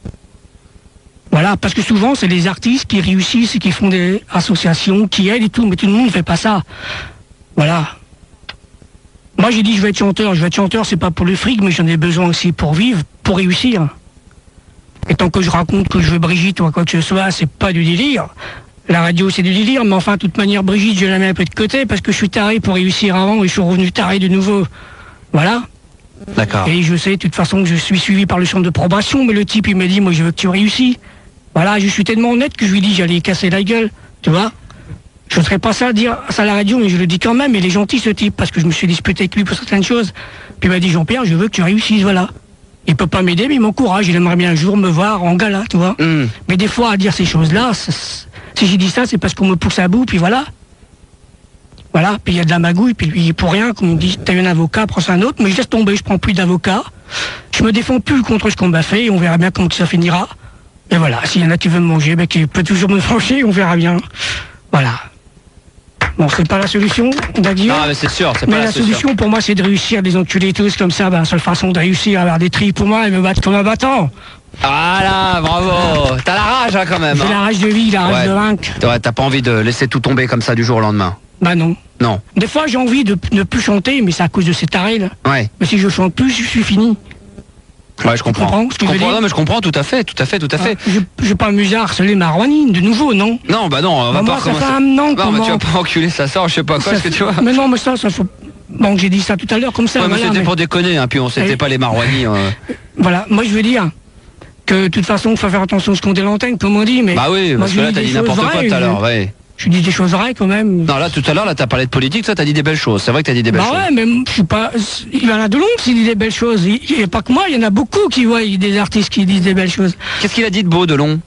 Voilà, parce que souvent, c'est les artistes qui réussissent et qui font des associations, qui aident et tout, mais tout le monde ne fait pas ça. Voilà. Moi, j'ai dit, je vais être chanteur. Je vais être chanteur, c'est pas pour le fric, mais j'en ai besoin aussi pour vivre, pour réussir. Et tant que je raconte que je veux Brigitte ou quoi que ce soit, c'est pas du délire. La radio, c'est du délire, mais enfin, de toute manière, Brigitte, je la mets un peu de côté parce que je suis taré pour réussir avant et je suis revenu taré de nouveau. Voilà. D'accord. Et je sais, de toute façon, que je suis suivi par le centre de probation, mais le type, il m'a dit, moi, je veux que tu réussis. Voilà, je suis tellement honnête que je lui dis, j'allais casser la gueule, tu vois. Je ne serais pas ça à dire ça à la radio, mais je le dis quand même, il est gentil, ce type, parce que je me suis disputé avec lui pour certaines choses. Puis il m'a dit, Jean-Pierre, je veux que tu réussisses, voilà. Il peut pas m'aider, mais il m'encourage, il aimerait bien un jour me voir en gala, tu vois. Hum. Mais Mais des fois, à dire ces choses-là, c'est- c'est- si j'ai dit ça, c'est parce qu'on me pousse à bout, puis voilà. Voilà, puis il y a de la magouille, puis lui, pour rien, comme on dit, t'as eu un avocat, prends un autre, mais je laisse tomber, je prends plus d'avocat. Je me défends plus contre ce qu'on m'a fait, et on verra bien comment ça finira. Et voilà, s'il y en a qui veulent me manger, ben, qui peut toujours me manger, on verra bien. Voilà. Bon, c'est pas la solution, on va dire. Non, mais c'est sûr, c'est Mais pas la la solution. solution pour moi, c'est de réussir, des enculés tous comme ça. Ben, la seule façon de réussir à avoir des tris pour moi et me battre comme un battant. Ah là, bravo. T'as la rage, hein, quand même. J'ai la Hein. rage de vie, la rage Ouais. de vaincre. Ouais, t'as pas envie de laisser tout tomber comme ça du jour au lendemain. Bah non. Non. Des fois, j'ai envie de ne plus chanter, mais c'est à cause de ces tarés là. Ouais. Mais si je chante plus, je suis fini. Ouais, je comprends. comprends ce que je je veux comprends. dire Non, mais je comprends tout à fait, tout à fait, tout à fait. Ah, je je vais pas m'amuser à harceler Marouani, de nouveau, non. Non, bah non, on va Bah, pas moi, ça recommencer. fait un non, Non, mais comment- tu vas pas enculer sa sœur, je sais pas quoi, Ça ce que tu vois. Mais non, mais ça, ça faut... Bon, j'ai dit ça tout à l'heure, comme ça, Ouais, mais voilà. c'était mais- pour déconner, hein, puis on s'était Eh. pas les Marouani. euh. Voilà, moi je veux dire que de toute façon, il faut faire attention à ce qu'on dit à l'antenne, comme on dit, mais... Bah oui, moi, parce je que là dis t'as des dit choses n'importe quoi vraies, tout à l'heure, je- ouais. Je dis des choses vraies quand même. Non, là tout à l'heure, là t'as parlé de politique, toi t'as dit des belles choses. C'est vrai que t'as dit des belles Bah choses. ouais, mais je suis pas... Il y en a de longs qui disent des belles choses. Il n'y a pas que moi, il y en a beaucoup qui voient des artistes qui disent des belles choses. Qu'est-ce qu'il a dit de beau, de long?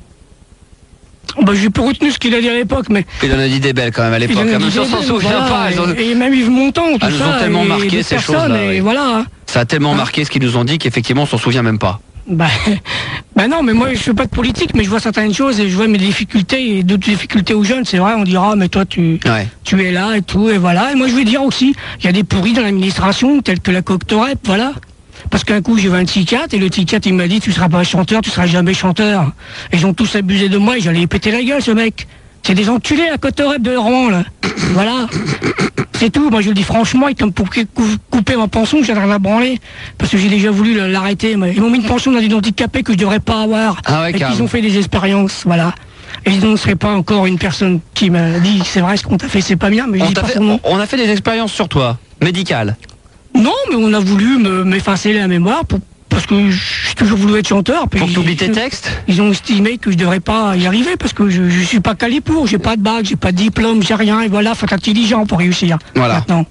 Bah, j'ai pas retenu ce qu'il a dit à l'époque, mais... Il en a dit des belles quand même à il l'époque. en a Même dit si on des s'en belles, souvient voilà, pas. elles ont- Et, et même Yves Montand, tout Elles nous ça. ont tellement et marqué, d'autres ces personnes, choses-là, Et ouais. voilà. Ça a tellement Hein marqué ce qu'ils nous ont dit qu'effectivement on s'en souvient même pas. Bah, bah non, mais moi je fais pas de politique, mais je vois certaines choses et je vois mes difficultés et d'autres difficultés aux jeunes. C'est vrai, on dira, mais toi tu, Ouais. tu es là et tout, et voilà. Et moi je veux dire aussi, il y a des pourris dans l'administration, tels que la Coctorep, voilà. Parce qu'un coup j'ai vu un psychiatre et le psychiatre il m'a dit, tu seras pas chanteur, tu seras jamais chanteur. Et ils ont tous abusé de moi et j'allais y péter la gueule ce mec. C'est des enculés à Cotorep de Rouen, là. Voilà. C'est tout. Moi, je le dis franchement, ils comme pour couper ma pension, j'ai rien à branler. Parce que j'ai déjà voulu l'arrêter. Ils m'ont mis une pension d'un handicapé que je devrais pas avoir. Ah ouais, et qu'ils ont fait des expériences, voilà. Et je ne serais pas encore une personne qui m'a dit, c'est vrai, ce qu'on t'a fait, c'est pas bien, mais je On, dis t'a pas fait- son nom. on a fait des expériences sur toi, médicales. Non, mais on a voulu me- m'effacer la mémoire pour, parce que j'ai toujours voulu être chanteur. Puis Pour que tu oublies tes ils- textes. Ils ont estimé que je devrais pas y arriver parce que je, je suis pas calé pour, j'ai pas de bac, j'ai pas de diplôme, j'ai rien, et voilà, faut être intelligent pour réussir. Voilà. Maintenant.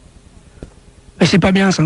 Et c'est pas bien ça.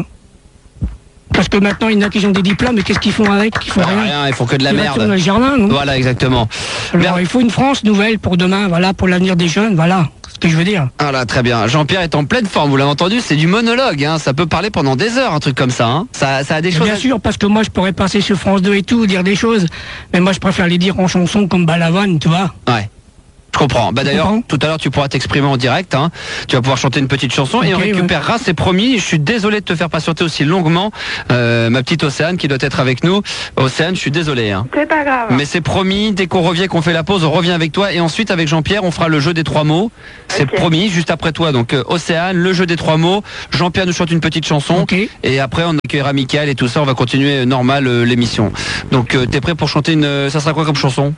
Parce que maintenant, il y en a qui ont des diplômes, mais qu'est-ce qu'ils font avec? Ils font Bah, rien. rien, ils font que de la Ils retournent dans merde. le jardin, non? Voilà, exactement. Alors, Merde. il faut une France nouvelle pour demain, voilà, pour l'avenir des jeunes, voilà, ce que je veux dire. Voilà, très bien. Jean-Pierre est en pleine forme, vous l'avez entendu, c'est du monologue, hein. Ça peut parler pendant des heures, un truc comme ça, hein. Ça, ça a des choses. Bien à- sûr, parce que moi, je pourrais passer sur France deux et tout, dire des choses, mais moi, je préfère les dire en chanson comme Balavoine, tu vois. Ouais. Je comprends. Bah Tu d'ailleurs, comprends tout à l'heure tu pourras t'exprimer en direct, hein. Tu vas pouvoir chanter une petite chanson et on Ok, ouais. récupérera, c'est promis. Je suis désolé de te faire patienter aussi longuement, euh, ma petite Océane qui doit être avec nous. Océane, je suis désolé, hein. C'est pas grave. Mais c'est promis, dès qu'on revient, qu'on fait la pause, on revient avec toi et ensuite avec Jean-Pierre, on fera le jeu des trois mots. C'est Ok. promis, juste après toi. Donc euh, Océane, le jeu des trois mots. Jean-Pierre nous chante une petite chanson Ok. et après on accueillera Mickaël et tout ça. On va continuer euh, normal euh, l'émission. Donc euh, t'es prêt pour chanter une euh, ça sera quoi comme chanson?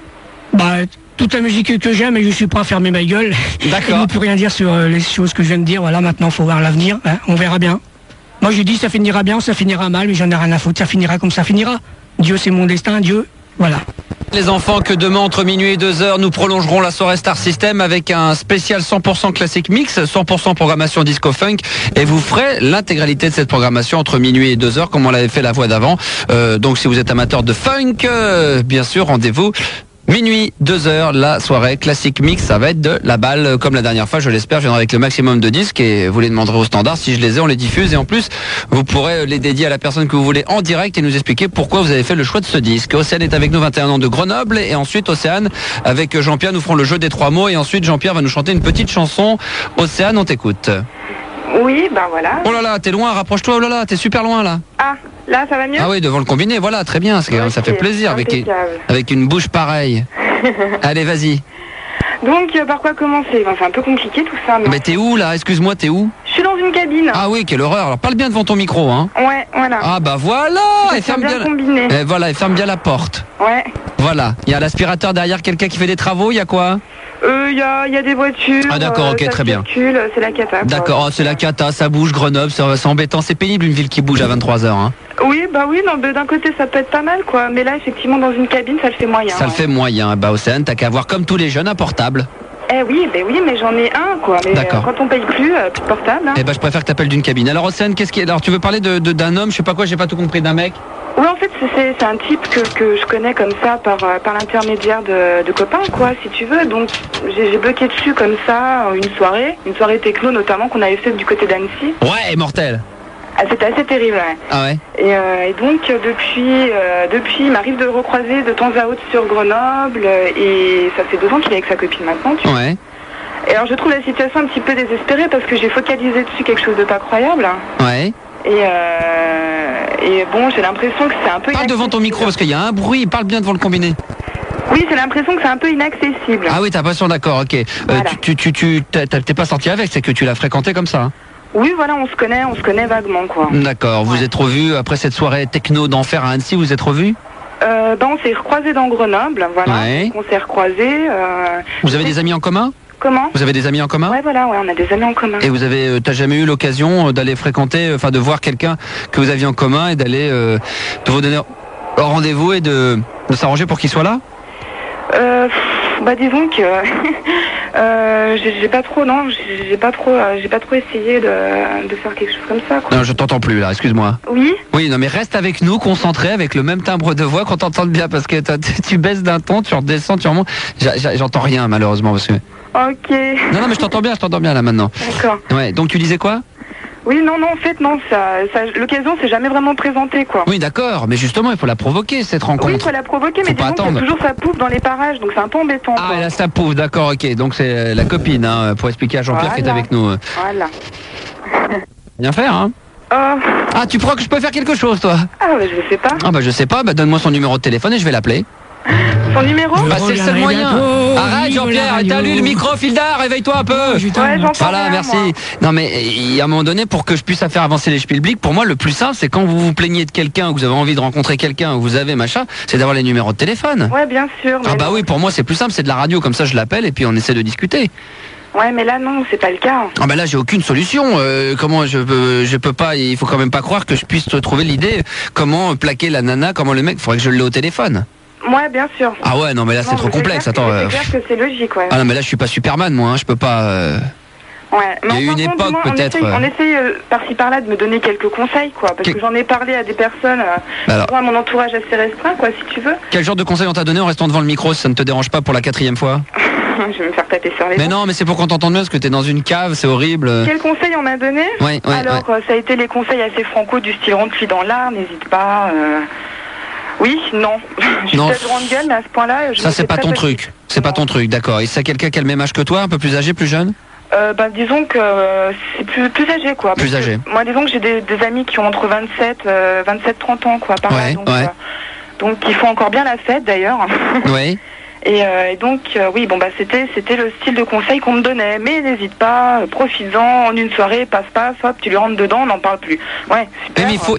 Bah, toute la musique que j'aime, et je suis prêt à fermer ma gueule. D'accord. Je ne peux rien dire sur euh, les choses que je viens de dire. Voilà, maintenant, faut voir l'avenir. Hein, on verra bien. Moi, je dis, ça finira bien, ça finira mal, mais j'en ai rien à foutre. Ça finira comme ça finira. Dieu, c'est mon destin. Dieu, voilà. Les enfants, que demain entre minuit et deux heures, nous prolongerons la soirée Star System avec un spécial cent pour cent classique mix, cent pour cent programmation disco funk, et vous ferez l'intégralité de cette programmation entre minuit et deux heures, comme on l'avait fait la fois d'avant. Euh, donc si vous êtes amateur de funk, euh, bien sûr, rendez-vous. Minuit, deux heures, la soirée classique mix, ça va être de la balle euh, comme la dernière fois, je l'espère, je viendrai avec le maximum de disques et vous les demanderez au standard, si je les ai, on les diffuse et en plus, vous pourrez les dédier à la personne que vous voulez en direct et nous expliquer pourquoi vous avez fait le choix de ce disque. Océane est avec nous, vingt et un ans de Grenoble, et ensuite Océane, avec Jean-Pierre, nous ferons le jeu des trois mots et ensuite Jean-Pierre va nous chanter une petite chanson. Océane, on t'écoute. Oui, ben voilà. Oh là là, t'es loin, rapproche-toi, oh là là, t'es super loin là. Ah, là, ça va mieux? Ah oui, devant le combiné, voilà, très bien, c'est- ça Ok, fait plaisir avec, impeccable. avec une bouche pareille. Allez, vas-y. Donc, euh, par quoi commencer? Ben, c'est un peu compliqué tout ça, non? Mais t'es où là? Excuse-moi, t'es où? Je suis dans une cabine. Ah oui, quelle horreur. Alors parle bien devant ton micro, hein. Ouais, voilà. Ah bah voilà. Ça Et tient ferme bien bien. combiné. Et voilà, et ferme bien la porte. Ouais. Voilà. Il y a l'aspirateur derrière, quelqu'un qui fait des travaux. Il y a quoi? Euh, il y a, y a des voitures. Ah, d'accord, ok, ça très bien. circule, c'est la cata. quoi. D'accord. Oh, c'est la cata, ça bouge. Grenoble, c'est c'est embêtant, c'est pénible une ville qui bouge à vingt-trois heures. Hein. Oui, bah oui, non, mais d'un côté ça peut être pas mal, quoi. Mais là, effectivement, dans une cabine, ça le fait moyen. Ça le ouais. fait moyen. Bah Océane, t'as qu'à avoir comme tous les jeunes un portable. Eh oui, ben oui, mais j'en ai un, quoi. Mais D'accord. euh, quand on paye plus, euh, plus de portable. Hein. Eh ben je préfère que t'appelles d'une cabine. Alors Océane, qu'est-ce qui est... Alors tu veux parler de de- d'un homme, je sais pas quoi, j'ai pas tout compris, d'un mec. Oui, en fait, c'est- c'est c'est un type que, que je connais comme ça par, euh, par l'intermédiaire de, de copains, quoi, si tu veux. Donc, j'ai j'ai bloqué dessus comme ça euh, une soirée, une soirée techno notamment qu'on avait faite du côté d'Annecy. Ouais, mortel. Ah, c'était assez terrible, ouais. Ah ouais. Et, euh, et donc, euh, depuis, euh, depuis, il m'arrive de le recroiser de temps à autre sur Grenoble. euh, Et ça fait deux ans qu'il est avec sa copine maintenant, tu vois. Ouais. Et alors, je trouve la situation un petit peu désespérée parce que j'ai focalisé dessus quelque chose de pas croyable. Ouais. Et, euh, et bon, j'ai l'impression que c'est un peu... Parle devant ton inaccessible. micro parce qu'il y a un bruit. Parle bien devant le combiné. Oui, j'ai l'impression que c'est un peu inaccessible. Ah oui, t'as pas sûr, d'accord, ok. Euh, Voilà. tu, tu, tu, tu- t'as- t'es pas sorti avec, c'est que tu l'as fréquenté comme ça. Hein. Oui, voilà, on se connaît, on se connaît vaguement, quoi. D'accord, vous Ouais. êtes revus après cette soirée techno d'enfer à Annecy, vous êtes revus? Euh, ben, on s'est recroisés dans Grenoble, voilà. Ouais. On s'est recroisés. Euh... Vous avez des amis en commun? Comment? Vous avez des amis en commun? Ouais, voilà, ouais, on a des amis en commun. Et vous avez, euh, t'as jamais eu l'occasion euh, d'aller fréquenter, euh, enfin de voir quelqu'un que vous aviez en commun et d'aller, euh, de vous donner rendez-vous et de, de s'arranger pour qu'il soit là? Euh, pff, bah disons que euh, j'ai j'ai pas trop, non, j'ai j'ai pas trop, euh, j'ai pas trop essayé de, de faire quelque chose comme ça, quoi. Non, je t'entends plus là, excuse-moi. Oui. Oui, non mais reste avec nous, concentré, avec le même timbre de voix qu'on t'entende bien, parce que toi, tu baisses d'un ton, tu redescends, tu remontes. J'a- j'a- J'entends rien malheureusement parce que. Ok. Non, non mais je t'entends bien, je t'entends bien là maintenant. D'accord. Ouais, donc tu disais quoi? Oui, non, non, en fait, non, ça, ça l'occasion s'est jamais vraiment présentée, quoi. Oui, d'accord, mais justement, il faut la provoquer cette Oui, il rencontre. faut la provoquer, Faut mais pas disons qu'il y attendre. a toujours sa pouffe dans les parages, donc c'est un peu embêtant, Ah, quoi. là, ça pouffe, d'accord, ok. Donc c'est euh, la copine, hein, pour expliquer à Jean-Pierre qui est Voilà. avec nous. Voilà. Bien faire, hein. Oh, Ah, tu crois que je peux faire quelque chose, toi? ah, bah, je sais pas. Ah, bah, je sais pas, bah, donne-moi son numéro de téléphone et je vais l'appeler. Son numéro? Bah, c'est le seul moyen. Arrête Jean-Pierre, éteins-lui le micro, Filda, réveille-toi un peu. Ouais, j'entends Voilà, rien, merci. moi. Non mais il y a un moment donné, pour que je puisse faire avancer les Spielblick, pour moi le plus simple, c'est quand vous vous plaignez de quelqu'un, ou que vous avez envie de rencontrer quelqu'un, ou vous avez machin, c'est d'avoir les numéros de téléphone. Ouais, bien sûr. Ah mais bah non. oui, pour moi c'est plus simple, c'est de la radio, comme ça je l'appelle et puis on essaie de discuter. Ouais, mais là, non, c'est pas le cas. Ah bah là j'ai aucune solution. Euh, comment je peux, je peux pas, il faut quand même pas croire que je puisse trouver l'idée comment plaquer la nana, comment le mec, faudrait que je l'ai au téléphone. Ouais, bien sûr. Ah ouais, non mais là c'est Non, trop mais complexe. clair que- Attends. euh, C'est clair que c'est logique, ouais. Ah non mais là je suis pas Superman moi, hein, je peux pas. euh, Ouais. Il y a Mais eu enfin, une bon, époque, dis-moi, on peut-être, essaye- euh. On essaye euh, par-ci par-là de me donner quelques conseils, quoi. Parce Quel- que j'en ai parlé à des personnes, euh, Bah alors. moi, à mon entourage assez restreint, quoi, si tu veux. Quel genre de conseil on t'a donné en restant devant le micro si ça ne te dérange pas pour la quatrième fois? Je vais me faire taper sur les Mais doigts. non mais c'est pour qu'on t'entende mieux parce que t'es dans une cave, c'est horrible. Quels conseils on m'a donné? Ouais, ouais, Alors, euh, ça a été les conseils assez franco du style rentre-lui dans l'art, n'hésite pas. euh, Oui, non. Je suis Non. peut-être grande gueule, mais à ce point-là, je Ça me c'est fais pas très ton petite. truc. C'est pas ton truc, d'accord. Et c'est quelqu'un qui a le même âge que toi, un peu plus âgé, plus jeune? Euh, bah, disons que euh, c'est plus, plus âgé, quoi. Plus Parce que âgé. Moi, disons que j'ai des, des amis qui ont entre vingt-sept, euh, vingt-sept trente ans, quoi, par là. Ouais, Donc, ouais. euh, donc, ils font encore bien la fête, d'ailleurs. Oui. Et, euh, et donc, euh, oui, bon, bah, c'était, c'était le style de conseil qu'on me donnait. Mais n'hésite pas, euh, profites-en, en une soirée, passe-passe, hop, tu lui rentres dedans, on n'en parle plus. Ouais, super. Mais il faut,